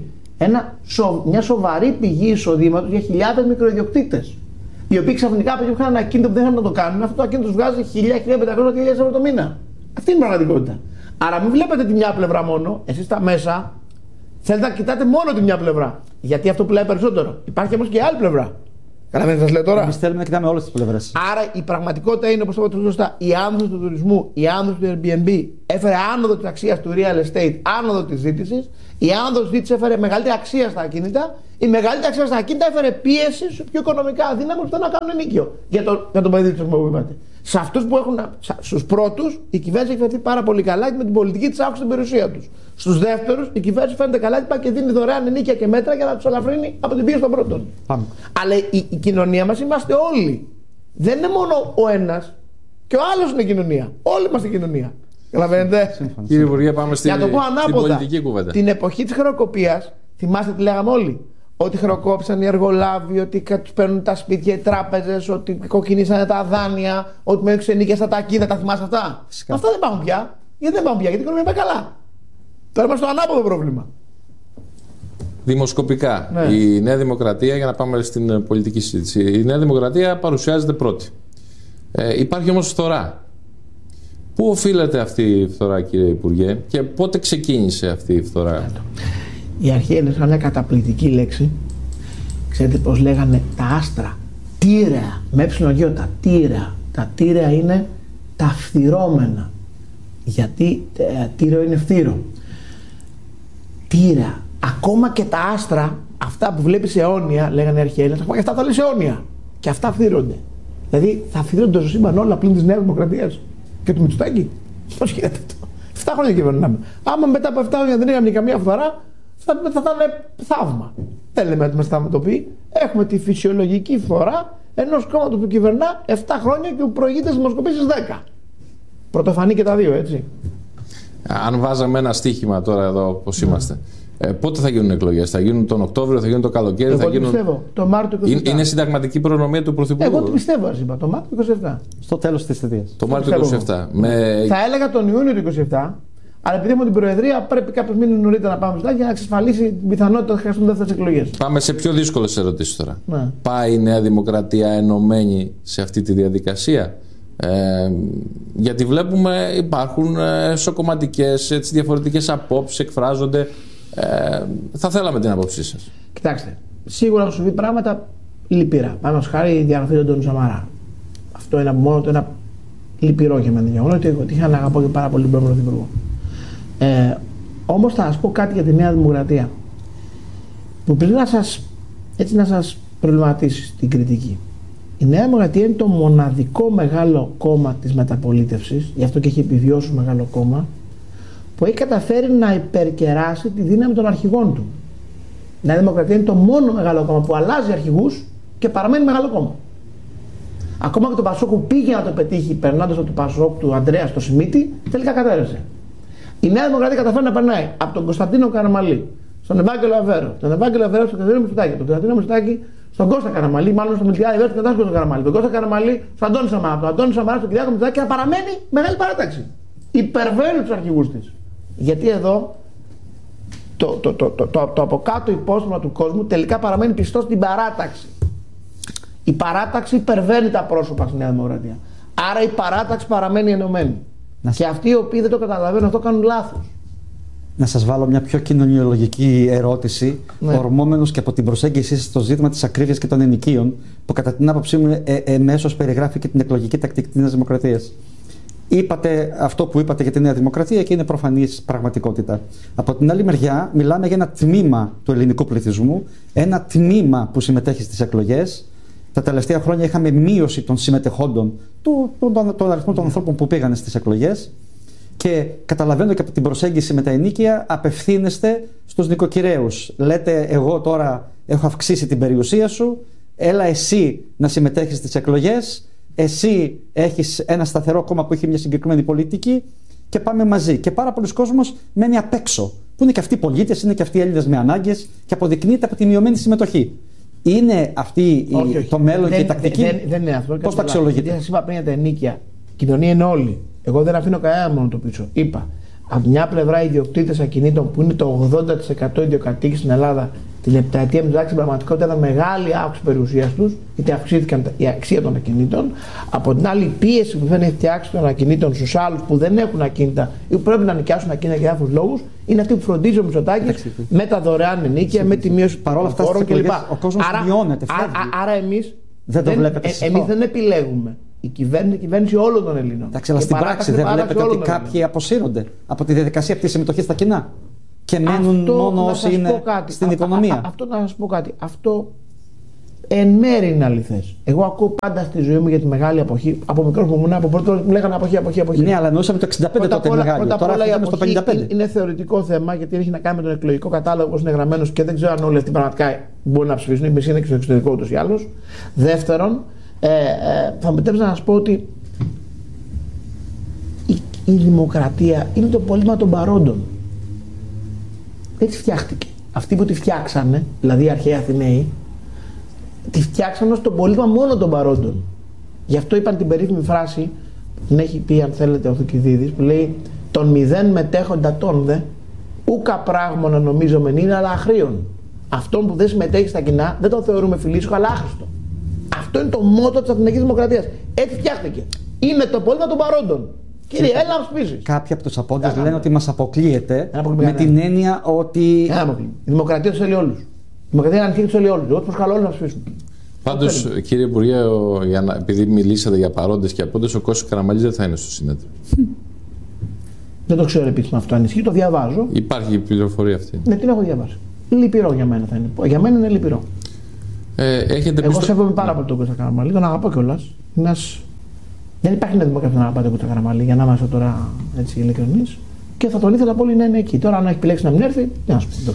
μια σοβαρή πηγή εισοδήματος για χιλιάδες μικροϊδιοκτήτες. Οι οποίοι ξαφνικά από εκεί που είχαν ένα ακίνητο που δεν είχαν να το κάνουν, αυτό το ακίνητο τους βγάζει 1.000-1.500 ευρώ το μήνα. Αυτή είναι η πραγματικότητα. Άρα μην βλέπετε τη μια πλευρά μόνο, εσείς στα μέσα θέλετε να κοιτάτε μόνο τη μια πλευρά. Γιατί αυτό πουλάει περισσότερο. Υπάρχει όμως και η άλλη πλευρά. Καταλαβαίνετε, σας λέω τώρα. Εμείς θέλουμε να κοιτάμε όλες τις πλευρές. Άρα η πραγματικότητα είναι, όπως το είπατε σωστά, η άνοδος του τουρισμού, η άνοδος του Airbnb έφερε άνοδο της αξίας του real estate, άνοδο της ζήτησης. Η άνοδος της ζήτησης έφερε μεγαλύτερη αξία στα ακίνητα. Η μεγαλύτερη αξία στα ακίνητα έφερε πίεση στους πιο οικονομικά αδύναμους που θέλουν να κάνουν ενοίκιο. Για το παιδί του που είπατε. Σε αυτούς που έχουν, στους πρώτους, η κυβέρνηση έχει φερθεί πάρα πολύ καλά με την πολιτική της αύξησης στην περιουσία τους. Στους δεύτερους, η κυβέρνηση φαίνεται καλά και δίνει δωρεάν ενίκια και μέτρα για να τους ελαφρύνει από την πίεση των πρώτων. Αλλά η κοινωνία μας είμαστε όλοι. Δεν είναι μόνο ο ένας και ο άλλος είναι κοινωνία. Όλοι είμαστε κοινωνία. Καταλαβαίνετε. Κύριε Υπουργέ, πάμε στην πολιτική κουβέντα. Την εποχή της χρεοκοπίας, θυμάστε τι λέγαμε όλοι? Ότι χρεοκόπησαν οι εργολάβοι, ότι τους παίρνουν τα σπίτια οι τράπεζες, ότι κοκκινήσανε τα δάνεια, ότι μένουν ξενίκια στα τακίνητα. Τα θυμάσαι αυτά? Αυτά δεν υπάρχουν πια. Γιατί δεν υπάρχουν πια? Γιατί η οικονομία πάει καλά. Τώρα είμαστε στο ανάποδο πρόβλημα. Δημοσκοπικά, ναι. Η Νέα Δημοκρατία, για να πάμε στην πολιτική συζήτηση, η Νέα Δημοκρατία παρουσιάζεται πρώτη. Υπάρχει όμως φθορά. Πού οφείλεται αυτή η φθορά, κύριε Υπουργέ, και πότε ξεκίνησε αυτή η φθορά? Η αρχαία είναι σαν μια καταπληκτική λέξη. Ξέρετε πώς λέγανε τα άστρα? Τύρα, με εψιλογιώτα, τύρα. Τα τύρα είναι τα φθυρώμενα. Γιατί τύρο είναι φθύρο. Τύρα. Ακόμα και τα άστρα, αυτά που βλέπεις αιώνια, λέγανε οι αρχαίοι Έλληνες, ακόμα και αυτά θα λες αιώνια. Και αυτά φθύρονται. Δηλαδή θα φθύρονται στο σύμπαν όλα πλην της Νέας Δημοκρατίας και του Μητσοτάκη. Πώς γίνεται αυτό? 7 χρόνια κυβερνάμε. Άμα μετά από 7 χρόνια δεν είχαμε καμία φθορά, θα ήταν θαύμα. Δεν λέμε ότι μας θαυματοποιεί. Έχουμε τη φυσιολογική φορά ενός κόμματος που κυβερνά 7 χρόνια και που προηγείται στις δημοσκοπήσεις 10. Πρωτοφανή και τα δύο, έτσι. Αν βάζαμε ένα στοίχημα τώρα εδώ, όπως είμαστε, πότε θα γίνουν εκλογές? Θα γίνουν τον Οκτώβριο, θα γίνουν το καλοκαίρι? Εγώ πιστεύω, το Μάρτιο 27. Είναι συνταγματική προνομία του Πρωθυπουργού. Εγώ το πιστεύω, είπα, το Μάρτιο 27. Στο τέλος της θητείας. Το Μάρτιο 27. Θα έλεγα τον Ιούνιο του 27, αλλά επειδή έχουμε την Προεδρία, πρέπει κάποιους μήνες νωρίτερα να πάμε για να εξασφαλίσει την πιθανότητα ότι χρειαστούν δεύτερες εκλογές. Πάμε σε πιο δύσκολες ερωτήσεις τώρα. Ναι. Πάει η Νέα Δημοκρατία ενωμένη σε αυτή τη διαδικασία? Γιατί βλέπουμε υπάρχουν εσωκομματικές, διαφορετικές απόψεις εκφράζονται. Θα θέλαμε την άποψή σας. Κοιτάξτε, σίγουρα έχουν συμβεί πράγματα λυπηρά. Πάνω χάρη η διαγραφή του Αντώνη Σαμαρά. Αυτό είναι από μόνο του ένα λυπηρό για μένα γεγονό, ότι είχα να αγαπώ και πάρα πολύ τον πρώην Πρωθυπουργό. Όμως θα σας πω κάτι για τη Νέα Δημοκρατία που πριν να σας προβληματίσει την κριτική. Η Νέα Δημοκρατία είναι το μοναδικό μεγάλο κόμμα της μεταπολίτευσης, γι' αυτό και έχει επιβιώσει μεγάλο κόμμα, που έχει καταφέρει να υπερκεράσει τη δύναμη των αρχηγών του. Η Νέα Δημοκρατία είναι το μόνο μεγάλο κόμμα που αλλάζει αρχηγούς και παραμένει μεγάλο κόμμα. Ακόμα και το Πασόκ που πήγε να το πετύχει περνώντας από το Πασόκ του Ανδρέα στο Σιμίτι, τελικά κατέρευσε. Η Νέα Δημοκρατία καταφέρει να περνάει από τον Κωνσταντίνο Καραμαλή στον Ευάγγελο Αβέρο, τον Ευάγγελο Αβέρο στον Κωνσταντίνο Μητσοτάκη, τον Κωνσταντίνο Μητσοτάκη στον Κώστα Καραμαλή, μάλλον στον Μιλτιάδη Αβέρο, στον Κώστα Καραμαλή, τον Κώστα Καραμαλή στον Αντώνη Σαμαρά, τον Αντώνη Σαμαρά στον Κυριάκο Μητσοτάκη, και να παραμένει μεγάλη παράταξη. Υπερβαίνει τους αρχηγούς της. Γιατί εδώ το από κάτω υπόστρωμα του κόσμου τελικά παραμένει πιστό στην παράταξη. Η παράταξη υπερβαίνει τα πρόσωπα στη Νέα Δημοκρατία. Άρα η παράταξη παραμένει ενωμένη. Και αυτοί οι οποίοι δεν το καταλαβαίνουν αυτό κάνουν λάθος. Να σας βάλω μια πιο κοινωνιολογική ερώτηση, ορμόμενος και από την προσέγγιση στο ζήτημα της ακρίβειας και των ενοικίων, που κατά την άποψή μου εμέσως περιγράφει και την εκλογική τακτική της Νέας Δημοκρατίας. Είπατε αυτό που είπατε για τη Νέα Δημοκρατία και είναι προφανής πραγματικότητα. Από την άλλη μεριά, μιλάμε για ένα τμήμα του ελληνικού πληθυσμού, ένα τμήμα που συμμετέχει στις εκλογές. Τα τελευταία χρόνια είχαμε μείωση των συμμετεχόντων, των αριθμών των ανθρώπων που πήγαν στις εκλογές. Και καταλαβαίνω και από την προσέγγιση με τα ενοίκια, απευθύνεστε στους νοικοκυρέους. Λέτε, εγώ τώρα έχω αυξήσει την περιουσία σου, έλα εσύ να συμμετέχεις στις εκλογές. Εσύ έχεις ένα σταθερό κόμμα που έχει μια συγκεκριμένη πολιτική και πάμε μαζί. Και πάρα πολλοί κόσμος μένει απ' έξω. Που είναι και αυτοί οι πολίτες, είναι και αυτοί οι Έλληνες με ανάγκες και αποδεικνύεται από τη μειωμένη συμμετοχή. Είναι αυτή το μέλλον και η τακτική? Δεν είναι αυτό. Πώς τα αξιολογείτε? Γιατί σας είπα πριν για τα ενοίκια. Η κοινωνία είναι όλοι. Εγώ δεν αφήνω κανένα μόνο το πίσω. Είπα, από μια πλευρά οι ιδιοκτήτες ακινήτων που είναι το 80% ιδιοκατοίκοι στην Ελλάδα, την επταετία με στην πραγματικότητα ήταν μεγάλη αύξηση περιουσίας τους, γιατί αυξήθηκαν η αξία των ακινήτων. Από την άλλη, η πίεση που δεν έχει φτιάξει των ακινήτων στους άλλους που δεν έχουν ακίνητα ή που πρέπει να νοικιάσουν ακίνητα για διάφορους λόγους, είναι αυτή που φροντίζει ο Μητσοτάκης με τα δωρεάν ενοίκια, με τη μείωση των φόρων κλπ. Ο κόσμος μειώνεται, φεύγει. Άρα εμείς δεν επιλέγουμε. Η κυβέρνηση όλων των Ελλήνων. Εντάξει, αλλά στην πράξη δεν βλέπετε ότι κάποιοι αποσύρονται από τη διαδικασία αυτή τη συμμετοχή στα κοινά και μένουν μόνο όσοι είναι στην οικονομία? Αυτό να σας πω κάτι. Αυτό εν μέρει είναι αληθές. Εγώ ακούω πάντα στη ζωή μου για τη μεγάλη αποχή. Από μικρός που ήμουν, από πρώτο μου λέγανε αποχή. Ναι, αλλά εννοούσαμε το 65 τότε μεγάλη. Τώρα έχουμε στο 55. Είναι θεωρητικό θέμα, γιατί έχει να κάνει με τον εκλογικό κατάλογο όπως είναι γραμμένος και δεν ξέρω αν όλοι αυτοί πραγματικά μπορούν να ψηφίσουν. Η μισή είναι και στο εξωτερικό ούτως ή άλλως. Δεύτερον, θα μου επιτρέψετε να σας πω ότι η δημοκρατία είναι το πολίτημα των παρόντων. Έτσι φτιάχτηκε. Αυτοί που τη φτιάξανε, δηλαδή οι αρχαίοι Αθηναίοι, τη φτιάξανε ως το πολίτημα μόνο των παρόντων. Γι' αυτό είπαν την περίφημη φράση, την έχει πει αν θέλετε ο Θουκυδίδης, που λέει «Τον μηδέν μετέχοντα τον δε, ούκα πράγμονα νομίζομεν είναι, αλλά αχρήων». Αυτόν που δεν συμμετέχει στα κοινά δεν τον θεωρούμε φιλήσυχο, αλλά άχρηστο. Αυτό είναι το μότο της Αθηναϊκής Δημοκρατίας. Έτσι φτιάχτηκε. Είναι το πολίτημα των παρόντων. Κύριε, έλα να σπίσεις. Κάποιοι από τους απόντες λένε ότι μας αποκλείεται με την έννοια ότι. Η δημοκρατία τους θέλει όλους. Η δημοκρατία είναι ανοιχτή, τους θέλει όλους. Εγώ τους προσκαλώ όλους να ψηφίσουν. Πάντως, κύριε Υπουργέ, επειδή μιλήσατε για παρόντες και απόντες, ο Κώστας Καραμαλής δεν θα είναι στο συνέδριο. Δεν το ξέρω επίσημα αυτό αν ισχύει, το διαβάζω. Υπάρχει η πληροφορία αυτή? Ναι, την έχω διαβάσει. Λυπηρό για μένα θα είναι. Για μένα είναι λυπηρό. Εγώ σέβομαι πάρα πολύ τον Κώστα Καραμαλή, τον αγαπώ κιόλας. Δεν υπάρχει ένα δημοκρατία να αγαπάτε τον Κώστα Καραμαλή, για να είμαστε τώρα έτσι ειλικρινείς. Και θα τον ήθελα πολύ να είναι εκεί. Τώρα, αν έχει επιλέξει να μην έρθει, τι να σου πω, δεν το ξέρω.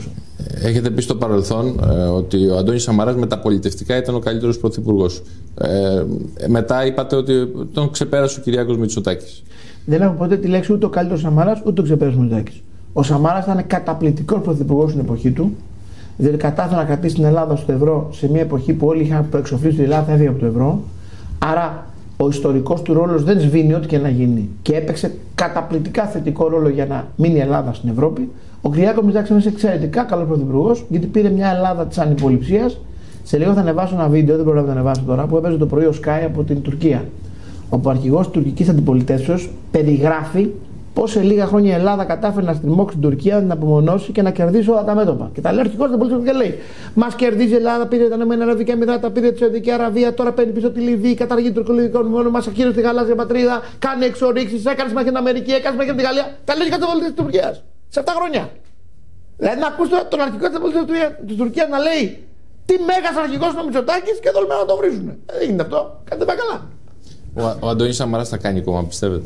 Έχετε πει στο παρελθόν ότι ο Αντώνης Σαμαράς μεταπολιτευτικά ήταν ο καλύτερος πρωθυπουργός. Μετά είπατε ότι τον ξεπέρασε ο Κυριάκος Μητσοτάκης. Δεν έχω ποτέ τη λέξη ούτε ο καλύτερος Σαμαράς ούτε τον ξεπέρασε ο Μητσοτάκης. Ο Σαμαράς ήταν καταπληκτικός πρωθυπουργός στην εποχή του, διότι κατάφερε να κρατήσει την Ελλάδα στο ευρώ σε μια εποχή που όλοι είχαν εξοφλήσει την Ελλάδα έφυγε από το ευρώ. Άρα ο ιστορικός του ρόλος δεν σβήνει ό,τι και να γίνει και έπαιξε καταπληκτικά θετικό ρόλο για να μείνει η Ελλάδα στην Ευρώπη. Ο Κυριάκος Μητσοτάκης είναι εξαιρετικά καλός πρωθυπουργός, γιατί πήρε μια Ελλάδα της ανυποληψίας. Σε λίγο θα ανεβάσω ένα βίντεο, δεν προλάβω να ανεβάσω τώρα, που έπαιζε το πρωί ο Sky από την Τουρκία. Όπου ο αρχηγός της τουρκικής αντιπολιτεύσεως περιγράφει πώς σε λίγα χρόνια η Ελλάδα κατάφερε να στριμώξει την Τουρκία, να την απομονώσει και να κερδίσει όλα τα μέτωπα. Και τα λέει ο αρχηγός της αντιπολιτεύσεως και λέει: μας κερδίζει η Ελλάδα, πήρε τα Ηνωμένα Αραβικά Εμιράτα, πήρε τη Σαουδική Αραβία, τώρα παίρνει πίσω τη Λιβύη, καταργεί το τουρκολιβικό μνημόνιο, μας ακύρωσε τη γαλάζια πατρίδα, κάνει εξορίξεις, έκανε συμμαχία με την Αμερική, έκανε συμμαχία με τη Γαλλία. Τα λέει και κατά της Τουρκίας. Σε 7 χρόνια. Δηλαδή να ακούς τον αρχηγό της αντιπολιτεύσεως της Τουρκίας να λέει τι μέγας αρχηγός είναι ο Μητσοτάκης και εδώ να το βρίζουν. Δεν γίνεται αυτό. Κάτι δεν πάει καλά. Ο Αντώνης Σαμαράς θα κάνει κόμμα, πιστεύετε?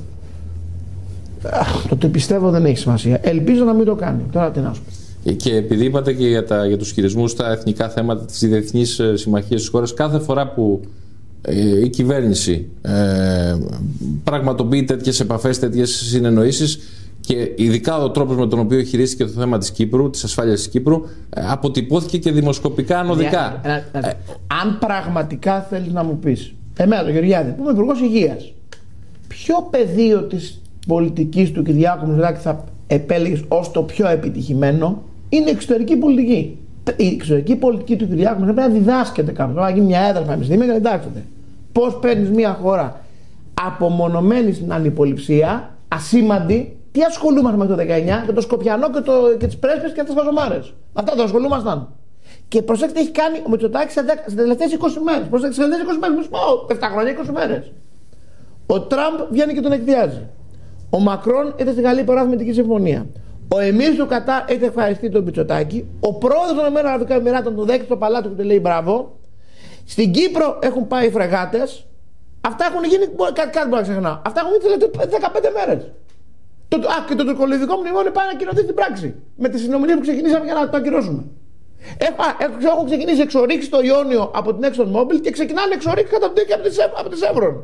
Το τι πιστεύω δεν έχει σημασία. Ελπίζω να μην το κάνει. Τώρα τι να σου πω. Και επειδή είπατε και για τους χειρισμούς στα εθνικά θέματα της διεθνής συμμαχίας της χώρας, κάθε φορά που η κυβέρνηση πραγματοποιεί τέτοιες επαφές, τέτοιες συνεννοήσεις, και ειδικά ο τρόπος με τον οποίο χειρίστηκε το θέμα της Κύπρου, της ασφάλειας της Κύπρου, αποτυπώθηκε και δημοσκοπικά ανωδικά. Αν πραγματικά θέλεις να μου πεις, εμένα τον Γεωργιάδη, που είμαι υπουργός υγείας, ποιο πεδίο της πολιτικής του Κυριάκου Μητσοτάκη θα επέλεγες ως το πιο επιτυχημένο? Είναι η εξωτερική πολιτική. Η εξωτερική πολιτική του Κυριάκου Μητσοτάκη πρέπει να διδάσκεται κάπου. Να γίνει μια έδρα πανεπιστήμια και να διδάξετε. Πώς παίρνεις μια χώρα απομονωμένη στην ανυποληψία, ασήμαντη. Τι ασχολούμαστε με το 19 και το Σκοπιανό και τις πρέσπες και τις χαζομάρες. Αυτά το ασχολούμασταν. Και προσέξτε, έχει κάνει ο Μητσοτάκης στις τελευταίες 20 μέρες. Προσέξτε, στις τελευταίες 20 μέρες, 7 χρόνια, 20 μέρες. Ο Τραμπ βγαίνει και τον εκδιάζει. Ο Μακρόν ήρθε στη Γαλλία υπογράφει μυντική συμφωνία. Ο Εμμύρης του Κατάρ έχει ευχαριστεί τον Μητσοτάκη. Ο πρόεδρος των Ηνωμένων Αραβικών Εμιράτων τον δέχεται στο παλάτι του και λέει μπράβο. Στην Κύπρο έχουν πάει φρεγάτες. Αυτά έχουν γίνει. Κάτι μπορεί να ξεχνάω. Αυτά έχουν γίνει τις 15 μέρες. Και το τουρκολιβικό μνημόνιο πάει να ακυρωθεί στην πράξη. Με τις συνομιλίες που ξεκινήσαμε για να το ακυρώσουμε. Έχουν ξεκινήσει εξορίξεις στο Ιόνιο από την ExxonMobil και ξεκινάνε εξορίξεις κατά από τη Chevron.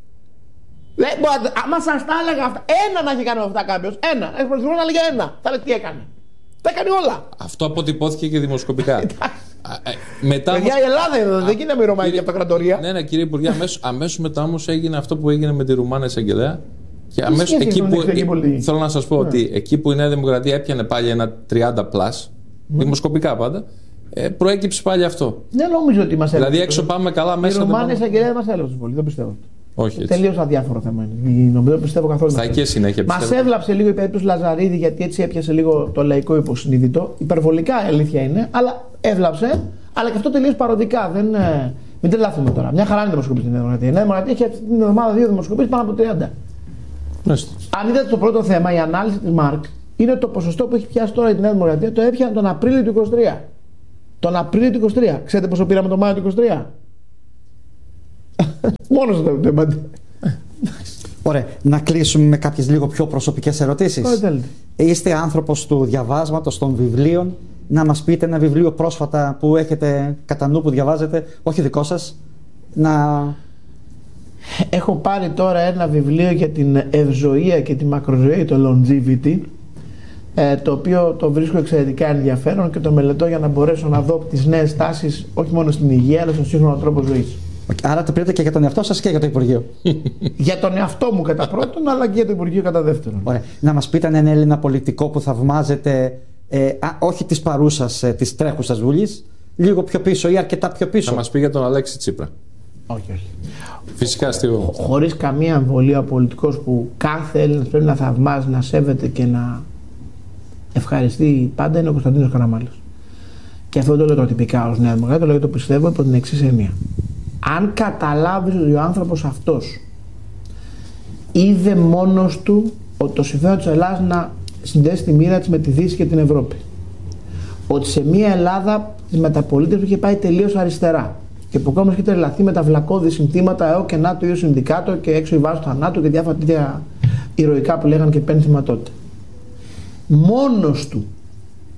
Άμα σας τα έλεγα αυτά, ένα να έχει κάνει αυτά κάποιος, ένα. Έχει προσφυγεί να λέγε ένα. Θα λέει τι έκανε. Τα έκανε όλα. Αυτό αποτυπώθηκε και δημοσκοπικά. Παιδιά, η Ελλάδα εδώ δεν γίνεται με ρωμαϊκή αυτοκρατορία. Ναι, κύριε Υπουργέ, αμέσως μετά όμως έγινε αυτό που έγινε με τη Ρουμάνα εισαγγελέα. Και αμέσως εκεί που. Θέλω να σας πω ότι εκεί που η Νέα Δημοκρατία έπιανε πάλι ένα 30+, δημοσκοπικά πάντα, προέκυψε πάλι αυτό. Δεν νομίζω ότι μας έλαβε. Δηλαδή έξω πάμε καλά μέσα. Η Ρουμάνα εισαγγελέα δεν μας έλαβε πολύ, δεν πιστεύω. Όχι. Τελείως αδιάφορο θέμα είναι. Δεν πιστεύω καθόλου. Θα και συνέχεια. Μας έβλαψε λίγο η περίπτωση Λαζαρίδη, γιατί έτσι έπιασε λίγο το λαϊκό υποσυνείδητο. Υπερβολικά αλήθεια είναι, αλλά έβλαψε. Αλλά και αυτό τελείως παροδικά. Μην τρελαθούμε τώρα. Μια χαρά είναι δημοσκοπήσεις στην Νέα Δημοκρατία. Η Νέα Δημοκρατία έχει αυτή την εβδομάδα 2 δημοσκοπήσεις πάνω από 30. Αν είδατε το πρώτο θέμα, η ανάλυση της ΜΑΡΚ είναι το ποσοστό που έχει πιάσει τώρα η Νέα Δημοκρατία. Το έπιανε τον Απρίλιο του 23. Τον Απρίλιο του 23. Ξέρετε πόσο πήραμε τον Μάιο του 23? Μόνος το είπατε. Ωραία. Να κλείσουμε με κάποιες λίγο πιο προσωπικές ερωτήσεις. Είστε άνθρωπος του διαβάσματος των βιβλίων. Να μας πείτε ένα βιβλίο πρόσφατα που έχετε κατά νου που διαβάζετε, όχι δικό σας, να... Έχω πάρει τώρα ένα βιβλίο για την ευζοία και τη μακροζωία, το longevity, το οποίο το βρίσκω εξαιρετικά ενδιαφέρον και το μελετώ για να μπορέσω να δω τις νέες τάσεις όχι μόνο στην υγεία αλλά στον σύγχρονο τρόπο ζωής. Άρα το πήρατε και για τον εαυτό σας και για το Υπουργείο. Για τον εαυτό μου κατά πρώτον, αλλά και για το Υπουργείο κατά δεύτερον. Ωραία. Να μας πείτε έναν Έλληνα πολιτικό που θαυμάζετε, όχι της παρούσας, της τρέχουσας Βουλής, λίγο πιο πίσω ή αρκετά πιο πίσω. Θα μας πει για τον Αλέξη Τσίπρα. Όχι. Φυσικά αστείο. Χωρίς καμία αμφιβολία ο πολιτικός που κάθε Έλληνας πρέπει να θαυμάζει, να σέβεται και να ευχαριστεί πάντα είναι ο Κωνσταντίνος Καραμάνλης. Και αυτό το λέω τώρα τυπικά ως Νέα Δημοκρατία, το λέω γιατί το πιστεύω υπό την εξής έννοια. Αν καταλάβεις ότι ο άνθρωπος αυτός είδε μόνος του ότι το συμφέρον της Ελλάδας να συνδέσει τη μοίρα της με τη Δύση και την Ευρώπη, ότι σε μια Ελλάδα της μεταπολίτευσης είχε πάει τελείως αριστερά και που ακόμα είχε τρελαθεί με τα βλακώδη συνθήματα ΕΟ και ΝΑΤΟ ή συνδικάτο και έξω η βάση του θανάτου και διάφορα τέτοια ηρωικά που λέγανε και πένθυμα τότε. Μόνος του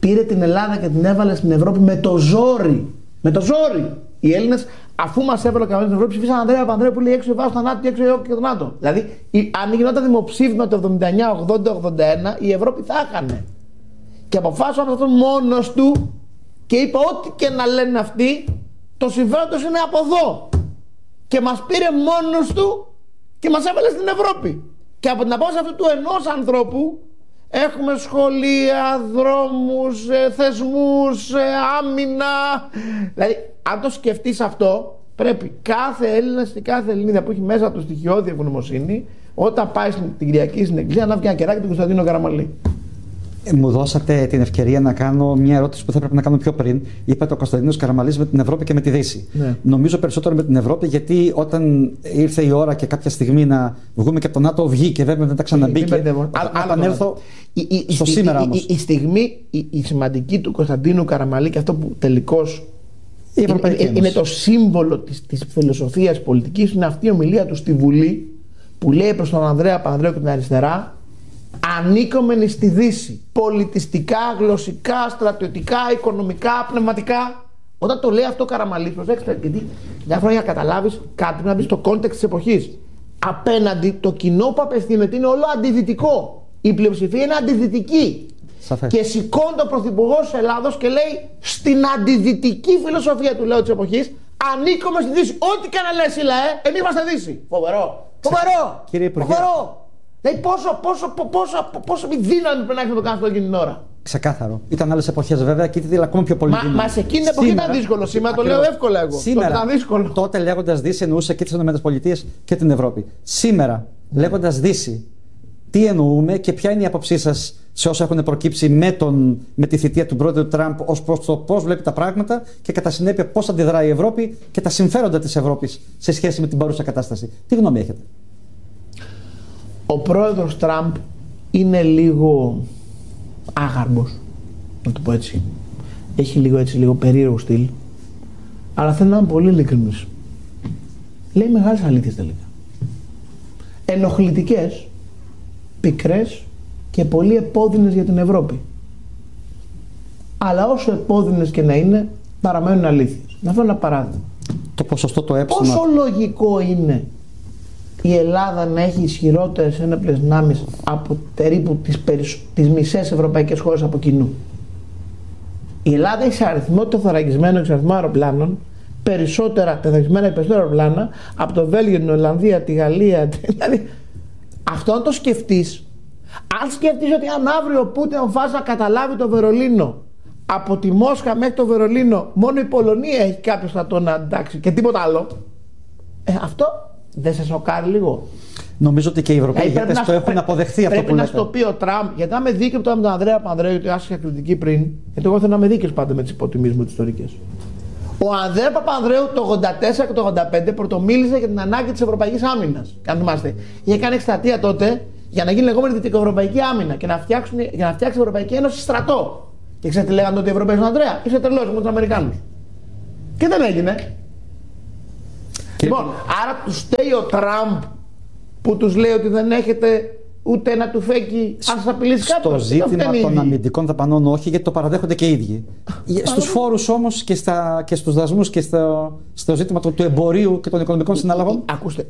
πήρε την Ελλάδα και την έβαλε στην Ευρώπη με το ζόρι. Με το ζόρι. Οι Έλληνες, αφού μας έβαλε ο κανόνας στην Ευρώπη, ψήφισαν Ανδρέα Παπανδρέου που λέει έξω βάζω στο ΝΑΤΟ και έξω και το ΝΑΤΟ. Δηλαδή, αν γινόταν δημοψήφισμα το 79, 80, 81, η Ευρώπη θα έχανε. Και αποφάσισε αυτό μόνος του και είπε: ό,τι και να λένε αυτοί, το συμφέρον τους είναι από εδώ. Και μας πήρε μόνος του και μας έβαλε στην Ευρώπη. Και από την απόφαση αυτού του ενός ανθρώπου έχουμε σχολεία, δρόμους, θεσμούς, άμυνα. Δηλαδή, αν το σκεφτείς αυτό, πρέπει κάθε Έλληνας και κάθε Ελληνίδα που έχει μέσα του στοιχειώδη ευγνωμοσύνη, όταν πάει την Κυριακή στην εκκλησία, να βγει ένα κεράκι του Κωνσταντίνου Καραμαλή. Μου δώσατε την ευκαιρία να κάνω μια ερώτηση που θα έπρεπε να κάνω πιο πριν. Είπατε ο Κωνσταντίνος Καραμαλής με την Ευρώπη και με τη Δύση. Ναι. Νομίζω περισσότερο με την Ευρώπη, γιατί όταν ήρθε η ώρα και κάποια στιγμή να βγούμε και από το ΝΑΤΟ, βγήκε βέβαια, δεν τα ξαναμπήκε. Να επανέλθω στο σήμερα όμως. Η στιγμή η σημαντική του Κωνσταντίνου Καραμαλή και αυτό που τελικώς είναι το σύμβολο της φιλοσοφίας πολιτικής, είναι αυτή η ομιλία του στη Βουλή που λέει προς τον Ανδρέα Παπανδρέου και την αριστερά: ανήκομενοι στη Δύση, πολιτιστικά, γλωσσικά, στρατιωτικά, οικονομικά, πνευματικά. Όταν το λέει αυτό ο Καραμαλής, προσέξτε, γιατί μια φορά για να καταλάβεις κάτι πρέπει να μπει στο κόντεξ της εποχής. Απέναντι το κοινό που απευθύνεται είναι όλο αντιδυτικό. Η πλειοψηφία είναι αντιδυτική. Σαφές. Και σηκώνει το πρωθυπουργός της Ελλάδος και λέει: στην αντιδυτική φιλοσοφία του λαού της εποχής, ανήκουμε στη Δύση. Ό,τι και να λες, εμείς είμαστε Δύση. Φοβερό. Φοβερό. Κύριε Υπουργέ. Φοβερό. Δηλαδή πόσο δύναμη πρέπει να έχει να το κάνει αυτό εκείνη την ώρα. Ξεκάθαρο. Ήταν άλλες εποχές βέβαια και ήταν ακόμα πιο πολύ δύναμη. Μα σε εκείνη την εποχή ήταν δύσκολο. Σήμερα το λέω εύκολα εγώ. Σήμερα, ήταν δύσκολο. Τότε λέγοντας Δύση εννοούσα και τις ΗΠΑ και την Ευρώπη. Σήμερα, λέγοντας Δύση, τι εννοούμε και ποια είναι η άποψή σας σε όσα έχουν προκύψει με τη θητεία του πρόεδρου Τραμπ ως προς το πώς βλέπει τα πράγματα και κατά συνέπεια πώς αντιδράει η Ευρώπη και τα συμφέροντα της Ευρώπης σε σχέση με την παρούσα κατάσταση. Τι γνώμη έχετε? Ο πρόεδρος Τραμπ είναι λίγο άγαρμος, να το πω έτσι. Έχει λίγο περίεργο στυλ, αλλά θέλω να είμαι πολύ ειλικρινής. Λέει μεγάλες αλήθειες τελικά. Ενοχλητικές, πικρές και πολύ επώδυνες για την Ευρώπη. Αλλά όσο επώδυνες και να είναι, παραμένουν αλήθειες. Να φέρω ένα παράδειγμα. Το ποσοστό το πόσο λογικό είναι η Ελλάδα να έχει ισχυρότερες ένοπλες δυνάμεις από περίπου τις μισές ευρωπαϊκές χώρες από κοινού? Η Ελλάδα έχει σε αριθμό τεθωρακισμένο και αριθμό αεροπλάνων περισσότερα τεθωρακισμένα και περισσότερα αεροπλάνα από το Βέλγιο, την Ολλανδία, τη Γαλλία. Δηλαδή, αυτό αν το σκεφτείς, αν σκεφτείς ότι αν αύριο ο Πούτιν αποφάσισε να καταλάβει το Βερολίνο, από τη Μόσχα μέχρι το Βερολίνο μόνο η Πολωνία έχει κάποιο στρατό να εντάξει και τίποτα άλλο, αυτό δεν σε σοκάρει λίγο? Νομίζω ότι και οι Ευρωπαίοι ηγέτες το έχουν αποδεχθεί αυτό που λέτε. Πρέπει να στο πει ο Τραμπ, γιατί να είμαι δίκαιο τώρα με τον Ανδρέα Παπανδρέου, γιατί άσχετα κριτική πριν, γιατί εγώ θέλω να είμαι δίκαιος πάντα με τις υποτιμήσεις μου τις ιστορικές. Ο Ανδρέα Παπανδρέου το 84 και το 85 πρωτομίλησε για την ανάγκη της ευρωπαϊκής άμυνας. Αν θυμάστε, είχε κάνει εκστρατεία τότε για να γίνει λεγόμενη δυτικοευρωπαϊκή άμυνα και να φτιάξει η Ευρωπαϊκή Ένωση στρατό. Και ξέρετε τι λέγανε τότε οι Ευρωπαίοι στον Ανδρέα? Είσαι τρελός με τους Αμερικάνους. Και δεν έγινε. Λοιπόν, άρα τους στέει ο Τραμπ που τους λέει ότι δεν έχετε ούτε ένα τουφέκι αν σας απειλήσει κάποιος. Στο ζήτημα των αμυντικών δαπανών όχι, γιατί το παραδέχονται και οι ίδιοι. Στους φόρους όμως και στους δασμούς και στο ζήτημα του εμπορίου και των οικονομικών συναλλαγών. Ακούστε,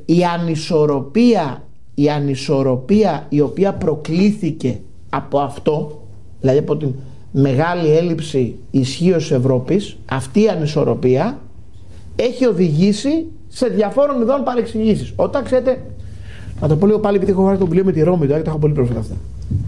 η ανισορροπία η οποία προκλήθηκε από αυτό, δηλαδή από την μεγάλη έλλειψη ισχύως της Ευρώπης, αυτή η ανισορροπία έχει οδηγήσει σε διαφόρων ειδών παρεξηγήσεις. Όταν ξέρετε, να το πω λίγο πάλι επειδή έχω βάλει το βιβλίο με τη Ρώμη, τώρα και τα έχω πολύ πρόσφατα αυτά.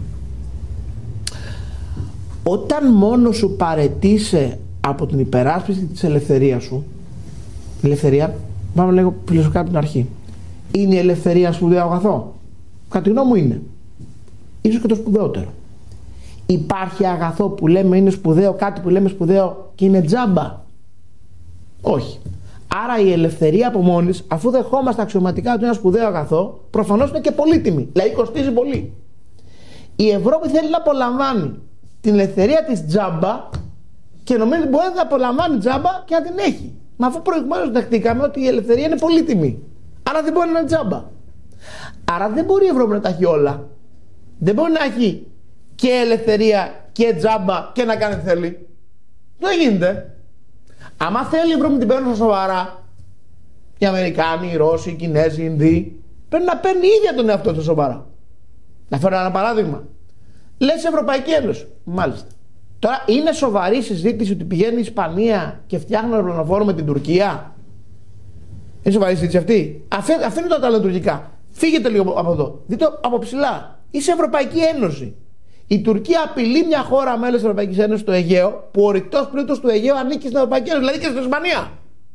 Όταν μόνο σου παραιτείσαι από την υπεράσπιση της ελευθερίας σου, η ελευθερία, πάμε λίγο φιλοσοφικά από την αρχή, είναι η ελευθερία σπουδαίο αγαθό? Κατά τη γνώμη μου είναι. Ίσως και το σπουδαιότερο. Υπάρχει αγαθό που λέμε είναι σπουδαίο, κάτι που λέμε σπουδαίο και είναι τζάμπα? Όχι. Άρα η ελευθερία από μόνη, αφού δεχόμαστε αξιωματικά ότι είναι ένα σπουδαίο αγαθό, προφανώς είναι και πολύτιμη. Δηλαδή κοστίζει πολύ. Η Ευρώπη θέλει να απολαμβάνει την ελευθερία της τζάμπα και νομίζει ότι μπορεί να την απολαμβάνει τζάμπα και να την έχει. Μα αφού προηγουμένως δεχτήκαμε ότι η ελευθερία είναι πολύτιμη. Άρα δεν μπορεί να είναι τζάμπα. Άρα δεν μπορεί η Ευρώπη να τα έχει όλα. Δεν μπορεί να έχει και ελευθερία και τζάμπα και να κάνει τι θέλει. Δεν γίνεται. Άμα θέλει η Ευρώπη την παίρνουν στα σοβαρά, οι Αμερικάνοι, οι Ρώσοι, οι Κινέζοι, οι Ινδοί, πρέπει να παίρνει ίδια τον εαυτό του σοβαρά. Να φέρω ένα παράδειγμα. Λες Ευρωπαϊκή Ένωση. Μάλιστα. Τώρα είναι σοβαρή συζήτηση ότι πηγαίνει η Ισπανία και φτιάχνει αεροπλανοφόρο με την Τουρκία. Είναι σοβαρή συζήτηση αυτή. Αφήνετε τα άλλα τουρκικά. Φύγετε λίγο από εδώ. Δείτε από ψηλά. Είσαι Ευρωπαϊκή Ένωση. Η Τουρκία απειλεί μια χώρα μέλος της Ευρωπαϊκής Ένωσης στο Αιγαίο, που ο ρηκτός πλούτος του Αιγαίου ανήκει στην Ευρωπαϊκή Ένωση, δηλαδή και στην Ισπανία.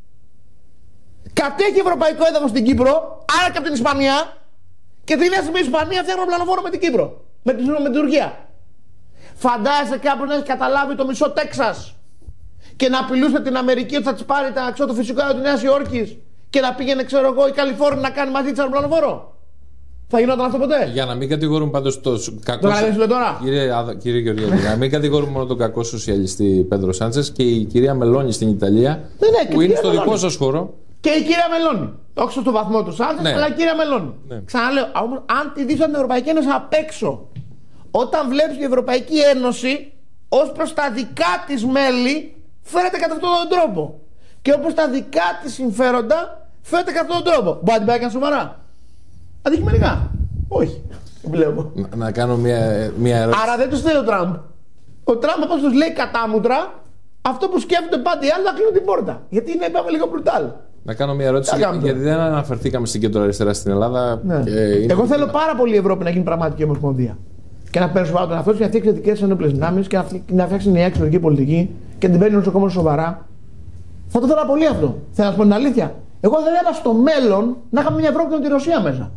Κατέχει ευρωπαϊκό έδαφος στην Κύπρο, άρα και από την Ισπανία, και την η Ισπανία φτιάχνει αεροπλανοφόρο με την Κύπρο. Με την Τουρκία. Φαντάζεσαι κάποιον να έχει καταλάβει το μισό Τέξας και να απειλούσε την Αμερική ότι θα τη πάρει το φυσικό αέριο της Νέας Υόρκης και να πήγαινε, ξέρω εγώ, η Καλιφόρνια να κάνει μαζί της αεροπλανοφόρο. Θα γινόταν αυτό ποτέ? Για να μην κατηγορούμε πάντως το κακό. Τώρα. Κύριε Γεωργιάδη, για να μην κατηγορούμε μόνο τον κακό σοσιαλιστή Πέντρο Σάντσες και η κυρία Μελώνη στην Ιταλία, που είναι στο δικό σας χώρο. Και η κυρία Μελώνη. Όχι στο βαθμό του Σάντσες, αλλά η κυρία Μελώνη. Ξαναλέω, αν τη δεις από την Ευρωπαϊκή Ένωση απ' έξω, όταν βλέπεις την Ευρωπαϊκή Ένωση ως προς τα δικά της μέλη, φέρεται κατά αυτόν τον τρόπο. Και όπως τα δικά της συμφέροντα, φέρεται κατά αυτόν τον τρόπο. Μπορεί να την πάει καν σοβαρά? Αντικειμενικά. Όχι. Βλέπω. Να κάνω μια ερώτηση. Άρα δεν τους θέλει ο Τραμπ. Ο Τραμπ, όπως τους λέει κατάμουτρα, αυτό που σκέφτονται πάντα οι άλλοι, να κλείνουν την πόρτα. Γιατί είναι, είπαμε, λίγο μπρουτάλ. Να κάνω μια ερώτηση, γιατί δεν αναφερθήκαμε στην κεντροαριστερά στην Ελλάδα. Ναι. Εγώ θέλω πάρα πολύ η Ευρώπη να γίνει πραγματική ομοσπονδία. Και να παίρνει σοβαρά τον εαυτό τη, να φτιάξει κριτικές ενόπλες δυνάμεις και να φτιάξει μια εξωτερική πολιτική και να την παίρνει νοσοκόμο σοβαρά. Θα το θέλω πολύ αυτό. Θέλω να σου πω την αλήθεια. Εγώ θα ήθελα στο μέλλον να είχαμε μια Ευρώπη με τη Ρωσία μέσα.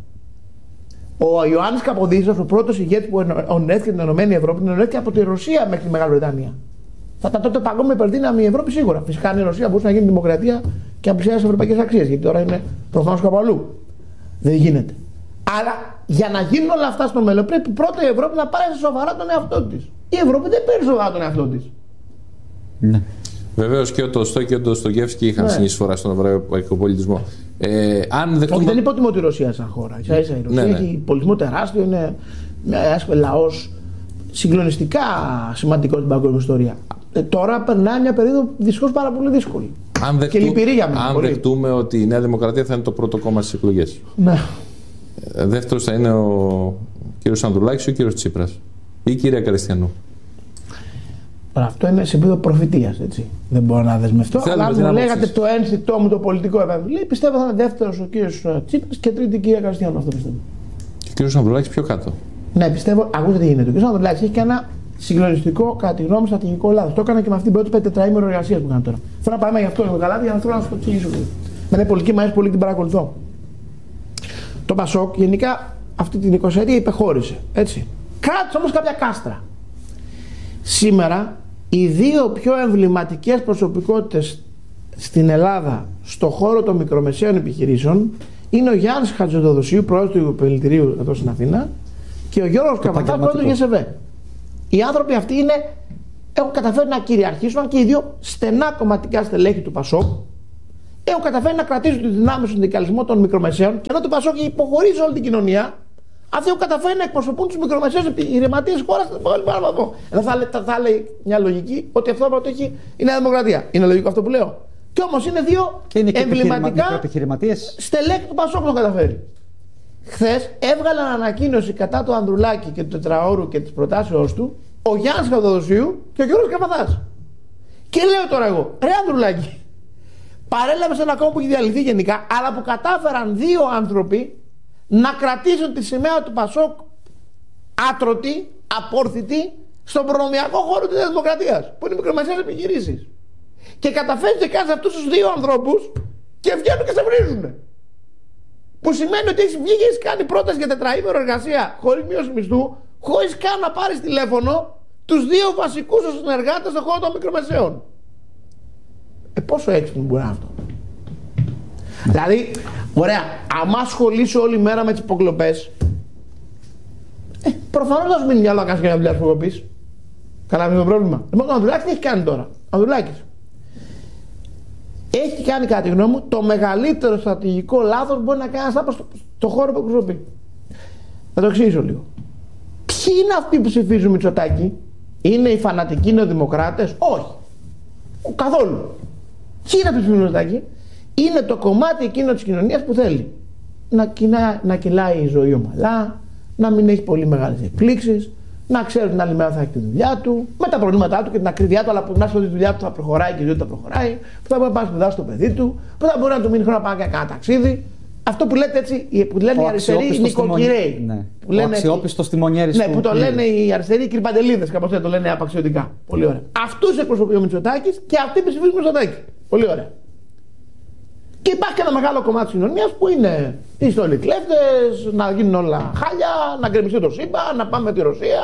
Ο Ιωάννης Καποδίστριος, ο πρώτος ηγέτης που ενωνέθηκε την Ενωμένη Ευρώπη, ενωνέθηκε από τη Ρωσία μέχρι τη Μεγάλη Βρετανία. Θα ήταν τότε παγκόσμια υπερδύναμη η Ευρώπη σίγουρα. Φυσικά αν η Ρωσία μπορούσε να γίνει δημοκρατία και να πλησιάσει ευρωπαϊκές αξίες, γιατί τώρα είναι προφανώς κάπου αλλού. Δεν γίνεται. Άρα για να γίνουν όλα αυτά στο μέλλον πρέπει πρώτα η Ευρώπη να πάρει σοβαρά τον εαυτό της. Η Ευρώπη δεν παίρνει σοβαρά τον εαυτό της. Ναι. Βεβαίως και ο Τολστόι και ο Ντοστογεύσκι είχαν συνεισφορά στον ευρωπαϊκό πολιτισμό. Όχι, δεν υποτιμώ τη Ρωσία σαν χώρα. Η Ρωσία έχει πολιτισμό τεράστιο, είναι ένα λαός συγκλονιστικά σημαντικό στην παγκόσμια ιστορία. Τώρα περνάει μια περίοδο δυστυχώς πάρα πολύ δύσκολη. Και λυπηρή για μένα. Αν δεχτούμε ότι η Νέα Δημοκρατία θα είναι το πρώτο κόμμα στις εκλογές. Ναι. Δεύτερος θα είναι ο κύριος Ανδρουλάκης ή ο κύριος Τσίπρας ή η κυρία Καριστιανού. Αυτό είναι σε επίπεδο προφητείας, έτσι. Δεν μπορώ να δεσμευτώ. Αλλά αν μου λέγατε το ένστικτό μου το πολιτικό επίπεδο, πιστεύω θα είναι δεύτερος ο κύριος Τσίπρας και τρίτη η κυρία Καριστιανού. Αυτό πιστεύω. Και ο κύριος Ανδρουλάκης πιο κάτω. Ναι, πιστεύω, ακούστε τι γίνεται. Ο κύριος Ανδρουλάκης έχει και ένα συγκλονιστικό, κατά τη γνώμη μου, στρατηγικό λάθος. Το έκανα και με αυτή την πρώτη τετραήμερο εργασία που κάνω τώρα. Θέλω να πάμε γι' αυτό καλά, για να θέλω να σου το εξηγήσω. Με την πολιτική μου αρέσει πολύ, την παρακολουθώ. Το Πασόκ γενικά αυτή την 20η υπεχώρησε. Έτσι. Κράτησε όμως κάποια κάστρα. Σήμερα οι δύο πιο εμβληματικές προσωπικότητες στην Ελλάδα στον χώρο των μικρομεσαίων επιχειρήσεων είναι ο Γιάννης Χατζηδοδοσίου, πρόεδρος του Επιμελητηρίου εδώ στην Αθήνα, και ο Γιώργος Καβαθάς, πρόεδρος του ΓΕΣΕΒΕ. Οι άνθρωποι αυτοί έχουν καταφέρει να κυριαρχήσουν και οι δύο στενά κομματικά στελέχη του Πασόκ. Έχουν καταφέρει να κρατήσουν τη δυνάμει στον συνδικαλισμό των μικρομεσαίων, και ενώ το Πασόκ υποχωρεί σε όλη την κοινωνία, αυτοί έχουν καταφέρει να εκπροσωπούν τους μικρομεσαίους επιχειρηματίες της χώρας στον πολύ μεγάλο βαθμό. Εδώ θα λέει μια λογική ότι αυτό που έχει η Νέα Δημοκρατία. Είναι λογικό αυτό που λέω? Και όμως είναι δύο εμβληματικά στελέχη του Πασόκ που το καταφέρει. Χθες έβγαλαν ανακοίνωση κατά του Ανδρουλάκη και του τετραώρου και της προτάσεώς του ο Γιάννης Χατζηδοδοσίου και ο Γιώργος Καβαθάς. Και λέω τώρα εγώ, ρε Ανδρουλάκη, παρέλαβε ένα κόμμα που έχει διαλυθεί γενικά, αλλά που κατάφεραν δύο άνθρωποι να κρατήσουν τη σημαία του Πασόκ άτρωτη, απόρθητη, στον προνομιακό χώρο της Δημοκρατίας, που είναι οι μικρομεσαίες επιχειρήσεις. Και καταφέρεις και κάνεις αυτούς τους δύο ανθρώπους και βγαίνουν και σε βρίζουν. Που σημαίνει ότι έχεις βγει και έχεις κάνει πρόταση για τετραήμερο εργασία χωρίς μείωση μισθού, χωρίς καν να πάρεις τηλέφωνο τους δύο βασικούς σου συνεργάτες στον χώρο των μικρομεσαίων. Πόσο έξυπνο μπορεί να είναι αυτό? Δηλαδή, ωραία, άμα ασχολείσαι όλη μέρα με τις υποκλοπές, προφανώς θα σου μείνει μυαλό να κάνεις και μια δουλειά της υποκλοπής. Καταλαβαίνεις το πρόβλημα? Λοιπόν, ο Ανδρουλάκης τι έχει κάνει τώρα? Ο Ανδρουλάκης έχει κάνει, κατά τη γνώμη μου, το μεγαλύτερο στρατηγικό λάθος που μπορεί να κάνει ένας στο χώρο που εκπροσωπεί. Θα το εξηγήσω λίγο. Ποιοι είναι αυτοί που ψηφίζουν Μητσοτάκη? Είναι οι φανατικοί νεοδημοκράτες? Όχι. Καθόλου. Ποιοι είναι αυτοί που Μητσοτάκη? Είναι το κομμάτι εκείνο της κοινωνίας που θέλει να κυλάει η ζωή ομαλά, να μην έχει πολύ μεγάλες εκπλήξεις, να ξέρει ότι την άλλη μέρα θα έχει τη δουλειά του, με τα προβλήματά του και την ακρίβειά του, αλλά που να ξέρει ότι η δουλειά του θα προχωράει και η ζωή του θα προχωράει, που θα μπορεί να πάει να σπουδάσει το παιδί του, που θα μπορεί να του μείνει χρόνο να πάει και κάνα ταξίδι. Αυτό που λέτε έτσι, που λένε οι αριστεροί νοικοκυρέοι. Ναι. Ο αξιόπιστος τιμονιέρης του. Ναι, που το λένε οι αριστεροί κρυμπαντελίδες, κάπως έτσι το λένε απαξιωτικά. Πολύ ωραία. Αυτούς εκπροσωπεί ο Μητσοτάκης και αυτοί ψηφίζουν Μητσοτάκη. Πολύ ωραία. Και υπάρχει και ένα μεγάλο κομμάτι της κοινωνίας που είναι οι στολικλέφτες, να γίνουν όλα χάλια, να γκρεμιστεί το σύμπαν, να πάμε τη Ρωσία.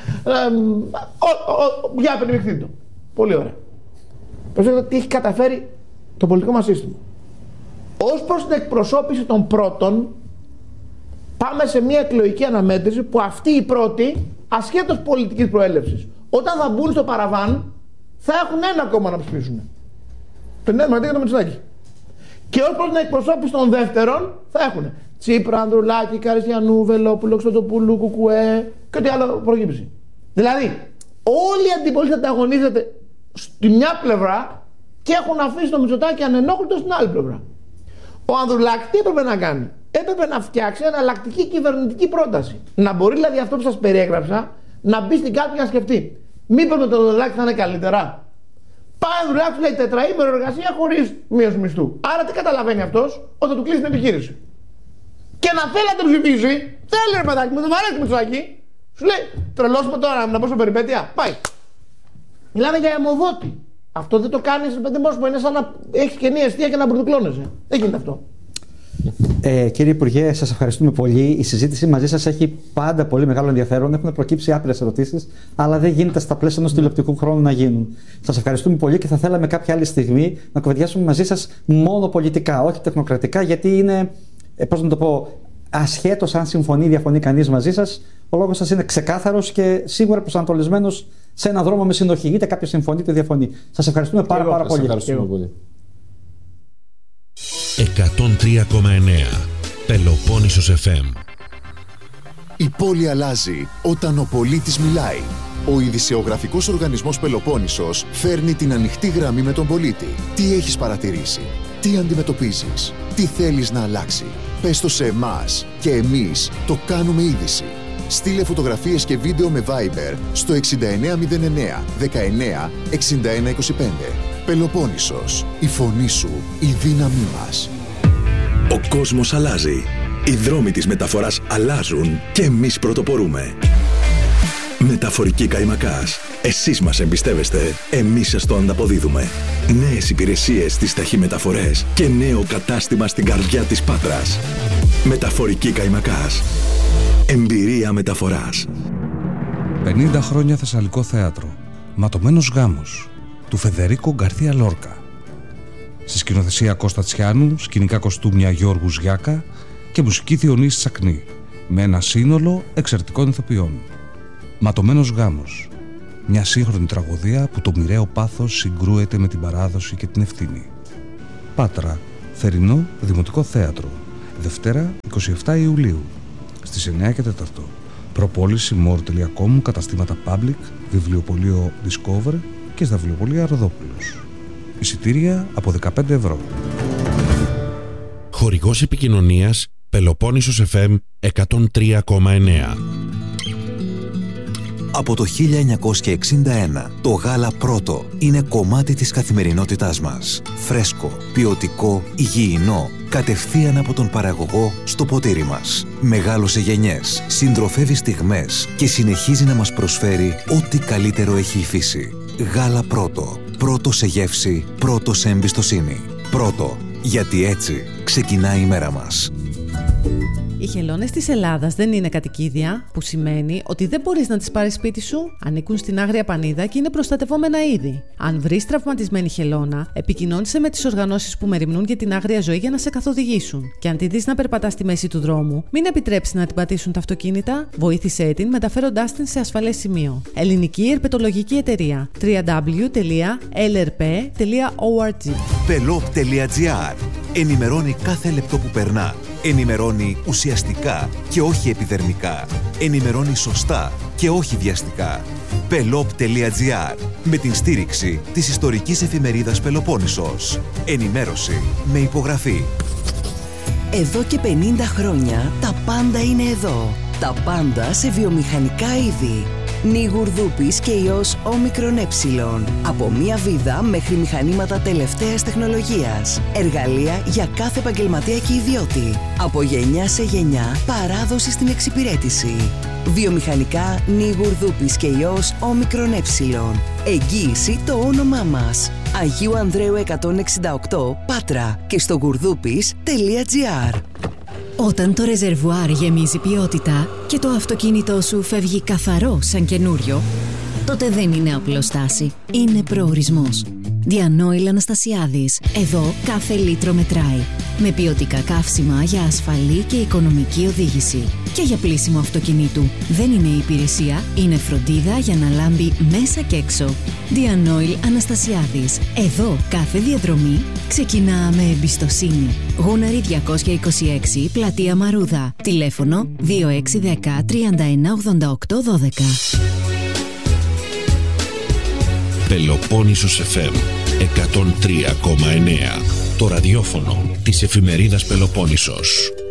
Για περιπτυχθεί το. Πολύ ωραία. Προσέξτε τι έχει καταφέρει το πολιτικό μας σύστημα. Ως προς την εκπροσώπηση των πρώτων, πάμε σε μια εκλογική αναμέτρηση που αυτοί οι πρώτοι, ασχέτως πολιτικής προέλευσης, όταν θα μπουν στο παραβάν, θα έχουν ένα κόμμα να ψηφίσουν. Το Νέα Δημοκρατία και το Μητσοτάκη. Και ως προς την εκπροσώπηση των δεύτερων, θα έχουν Τσίπρα, Ανδρουλάκη, Καριστιανού, Βελόπουλο, Χρυστοδοπούλου, Κουκουέ και ό,τι άλλο προκύψει. Δηλαδή, όλοι οι αντιπολίτες ανταγωνίζονται στη μια πλευρά και έχουν αφήσει το Μητσοτάκη ανενόχλητο στην άλλη πλευρά. Ο Ανδρουλάκης τι έπρεπε να κάνει? Έπρεπε να φτιάξει εναλλακτική κυβερνητική πρόταση. Να μπορεί δηλαδή αυτό που σας περιέγραψα να μπει στην κάλπη να σκεφτεί. Μήπως με τον Ανδρουλάκη θα είναι καλύτερα? Πάει ο Ανδρουλάκης, λέει τετραήμερο εργασία χωρίς μείωση μισθού. Άρα τι καταλαβαίνει αυτός? Ότι θα του κλείσει την επιχείρηση. Και να θέλει να τον ψηφίσει, θέλει ρε παιδάκι, με το βαρέσει Μητσοτάκη. Σου λέει τρελός με τώρα να μπω σε περιπέτεια. Πάει. Μιλάμε για αιμοδότη. Αυτό δεν το κάνεις, παιδί μου, είναι σαν να έχεις καινή αιστεία και να μπουρδουκλώνεσαι. Δεν γίνεται αυτό. Κύριε Υπουργέ, σας ευχαριστούμε πολύ. Η συζήτηση μαζί σας έχει πάντα πολύ μεγάλο ενδιαφέρον. Έχουν προκύψει άπειρες ερωτήσεις, αλλά δεν γίνεται στα πλαίσια ενός τηλεοπτικού χρόνου να γίνουν. Σας ευχαριστούμε πολύ και θα θέλαμε κάποια άλλη στιγμή να κουβεντιάσουμε μαζί σας μόνο πολιτικά, όχι τεχνοκρατικά, γιατί είναι, πώς να το πω, ασχέτως αν συμφωνεί ή διαφωνεί κανείς μαζί σας, ο λόγος σας είναι ξεκάθαρος και σίγουρα προσανατολισμένος σε έναν δρόμο με συνοχή. Είτε κάποιος συμφωνεί είτε διαφωνεί. Σας ευχαριστούμε πάρα πολύ. Σας ευχαριστούμε πολύ. 103,9 Πελοπόννησος FM. Η πόλη αλλάζει όταν ο πολίτης μιλάει. Ο ειδησεογραφικός οργανισμός Πελοπόννησος φέρνει την ανοιχτή γραμμή με τον πολίτη. Τι έχεις παρατηρήσει? Τι αντιμετωπίζεις? Τι θέλεις να αλλάξει? Πες το σε εμάς και εμείς το κάνουμε είδηση. Στείλε φωτογραφίες και βίντεο με Viber στο 6909 19 61 25. Πελοπόννησος. Η φωνή σου, η δύναμή μας. Ο κόσμος αλλάζει. Οι δρόμοι της μεταφοράς αλλάζουν και εμείς πρωτοπορούμε. Μεταφορική Καϊμακάς. Εσείς μας εμπιστεύεστε, εμείς σας το ανταποδίδουμε. Νέες υπηρεσίες στις ταχυμεταφορές και νέο κατάστημα στην καρδιά της Πάτρας. Μεταφορική Καϊμακάς. Εμπειρία μεταφοράς. 50 χρόνια Θεσσαλικό θέατρο. Ματωμένος γάμος του Φεδερίκο Γκαρθία Λόρκα. Στη σκηνοθεσία Κώστα Τσιάνου, σκηνικά κοστούμια Γιώργου Γιάκα και μουσική Διονύση Τσακνή, με ένα σύνολο εξαιρετικών ηθοποιών. Ματωμένος γάμος. Μια σύγχρονη τραγωδία που το μοιραίο πάθος συγκρούεται με την παράδοση και την ευθύνη. Πάτρα, θερινό Δημοτικό Θέατρο. Δευτέρα 27 Ιουλίου στις 9 και 4. Προπόληση more.com, καταστήματα Public, βιβλιοπωλείο Discover και στα βιβλιοπωλεία Ροδόπουλος. Εισιτήρια από 15 ευρώ. Χορηγός επικοινωνίας Πελοπόννησος FM 103,9. Από το 1961, το γάλα πρώτο είναι κομμάτι της καθημερινότητάς μας. Φρέσκο, ποιοτικό, υγιεινό, κατευθείαν από τον παραγωγό στο ποτήρι μας. Μεγάλωσε γενιές, συντροφεύει στιγμές και συνεχίζει να μας προσφέρει ό,τι καλύτερο έχει η φύση. Γάλα πρώτο. Πρώτο σε γεύση, πρώτο σε εμπιστοσύνη. Πρώτο, γιατί έτσι ξεκινάει η μέρα μας. Οι χελώνες της Ελλάδας δεν είναι κατοικίδια, που σημαίνει ότι δεν μπορείς να τις πάρεις σπίτι σου. Ανήκουν στην Άγρια Πανίδα και είναι προστατευόμενα είδη. Αν βρεις τραυματισμένη χελώνα, επικοινώνησε με τις οργανώσεις που μεριμνούν για την άγρια ζωή για να σε καθοδηγήσουν. Και αν τη δεις να περπατά στη μέση του δρόμου, μην επιτρέψεις να την πατήσουν τα αυτοκίνητα, βοήθησέ την μεταφέροντάς την σε ασφαλές σημείο. Ελληνική Ερπετολογική Εταιρεία. www.lrp.org. Pelop.gr. Ενημερώνει κάθε λεπτό που περνά Ενημερώνει ουσιαστικά και όχι επιδερμικά. Ενημερώνει σωστά και όχι βιαστικά. Pelop.gr, με την στήριξη της ιστορικής εφημερίδας Πελοπόννησος. Ενημέρωση με υπογραφή. Εδώ και 50 χρόνια τα πάντα είναι εδώ. Τα πάντα σε βιομηχανικά είδη. Νιγουρδούπης και ιός όμικρον ε. Από μία βίδα μέχρι μηχανήματα τελευταίας τεχνολογίας. Εργαλεία για κάθε επαγγελματία και ιδιώτη. Από γενιά σε γενιά, παράδοση στην εξυπηρέτηση. Βιομηχανικά Νιγουρδούπης και ιός όμικρον ε. Εγγύηση το όνομά μας. Αγίου Ανδρέου 168 Πάτρα και στο γουρδούπης.gr. Όταν το ρεζερβουάρ γεμίζει ποιότητα και το αυτοκίνητό σου φεύγει καθαρό σαν καινούριο, τότε δεν είναι απλοστάση, είναι προορισμός. Διανόηλ Αναστασιάδης. Εδώ κάθε λίτρο μετράει. Με ποιοτικά καύσιμα για ασφαλή και οικονομική οδήγηση. Και για πλύσιμο αυτοκινήτου. Δεν είναι υπηρεσία, είναι φροντίδα για να λάμπει μέσα και έξω. Διανόηλ Αναστασιάδης. Εδώ κάθε διαδρομή ξεκινά με εμπιστοσύνη. Γούναρη 226, Πλατεία Μαρούδα. Τηλέφωνο 2610 3188 12. Πελοπόννησος FM 103,9. Το ραδιόφωνο της εφημερίδας Πελοπόννησος.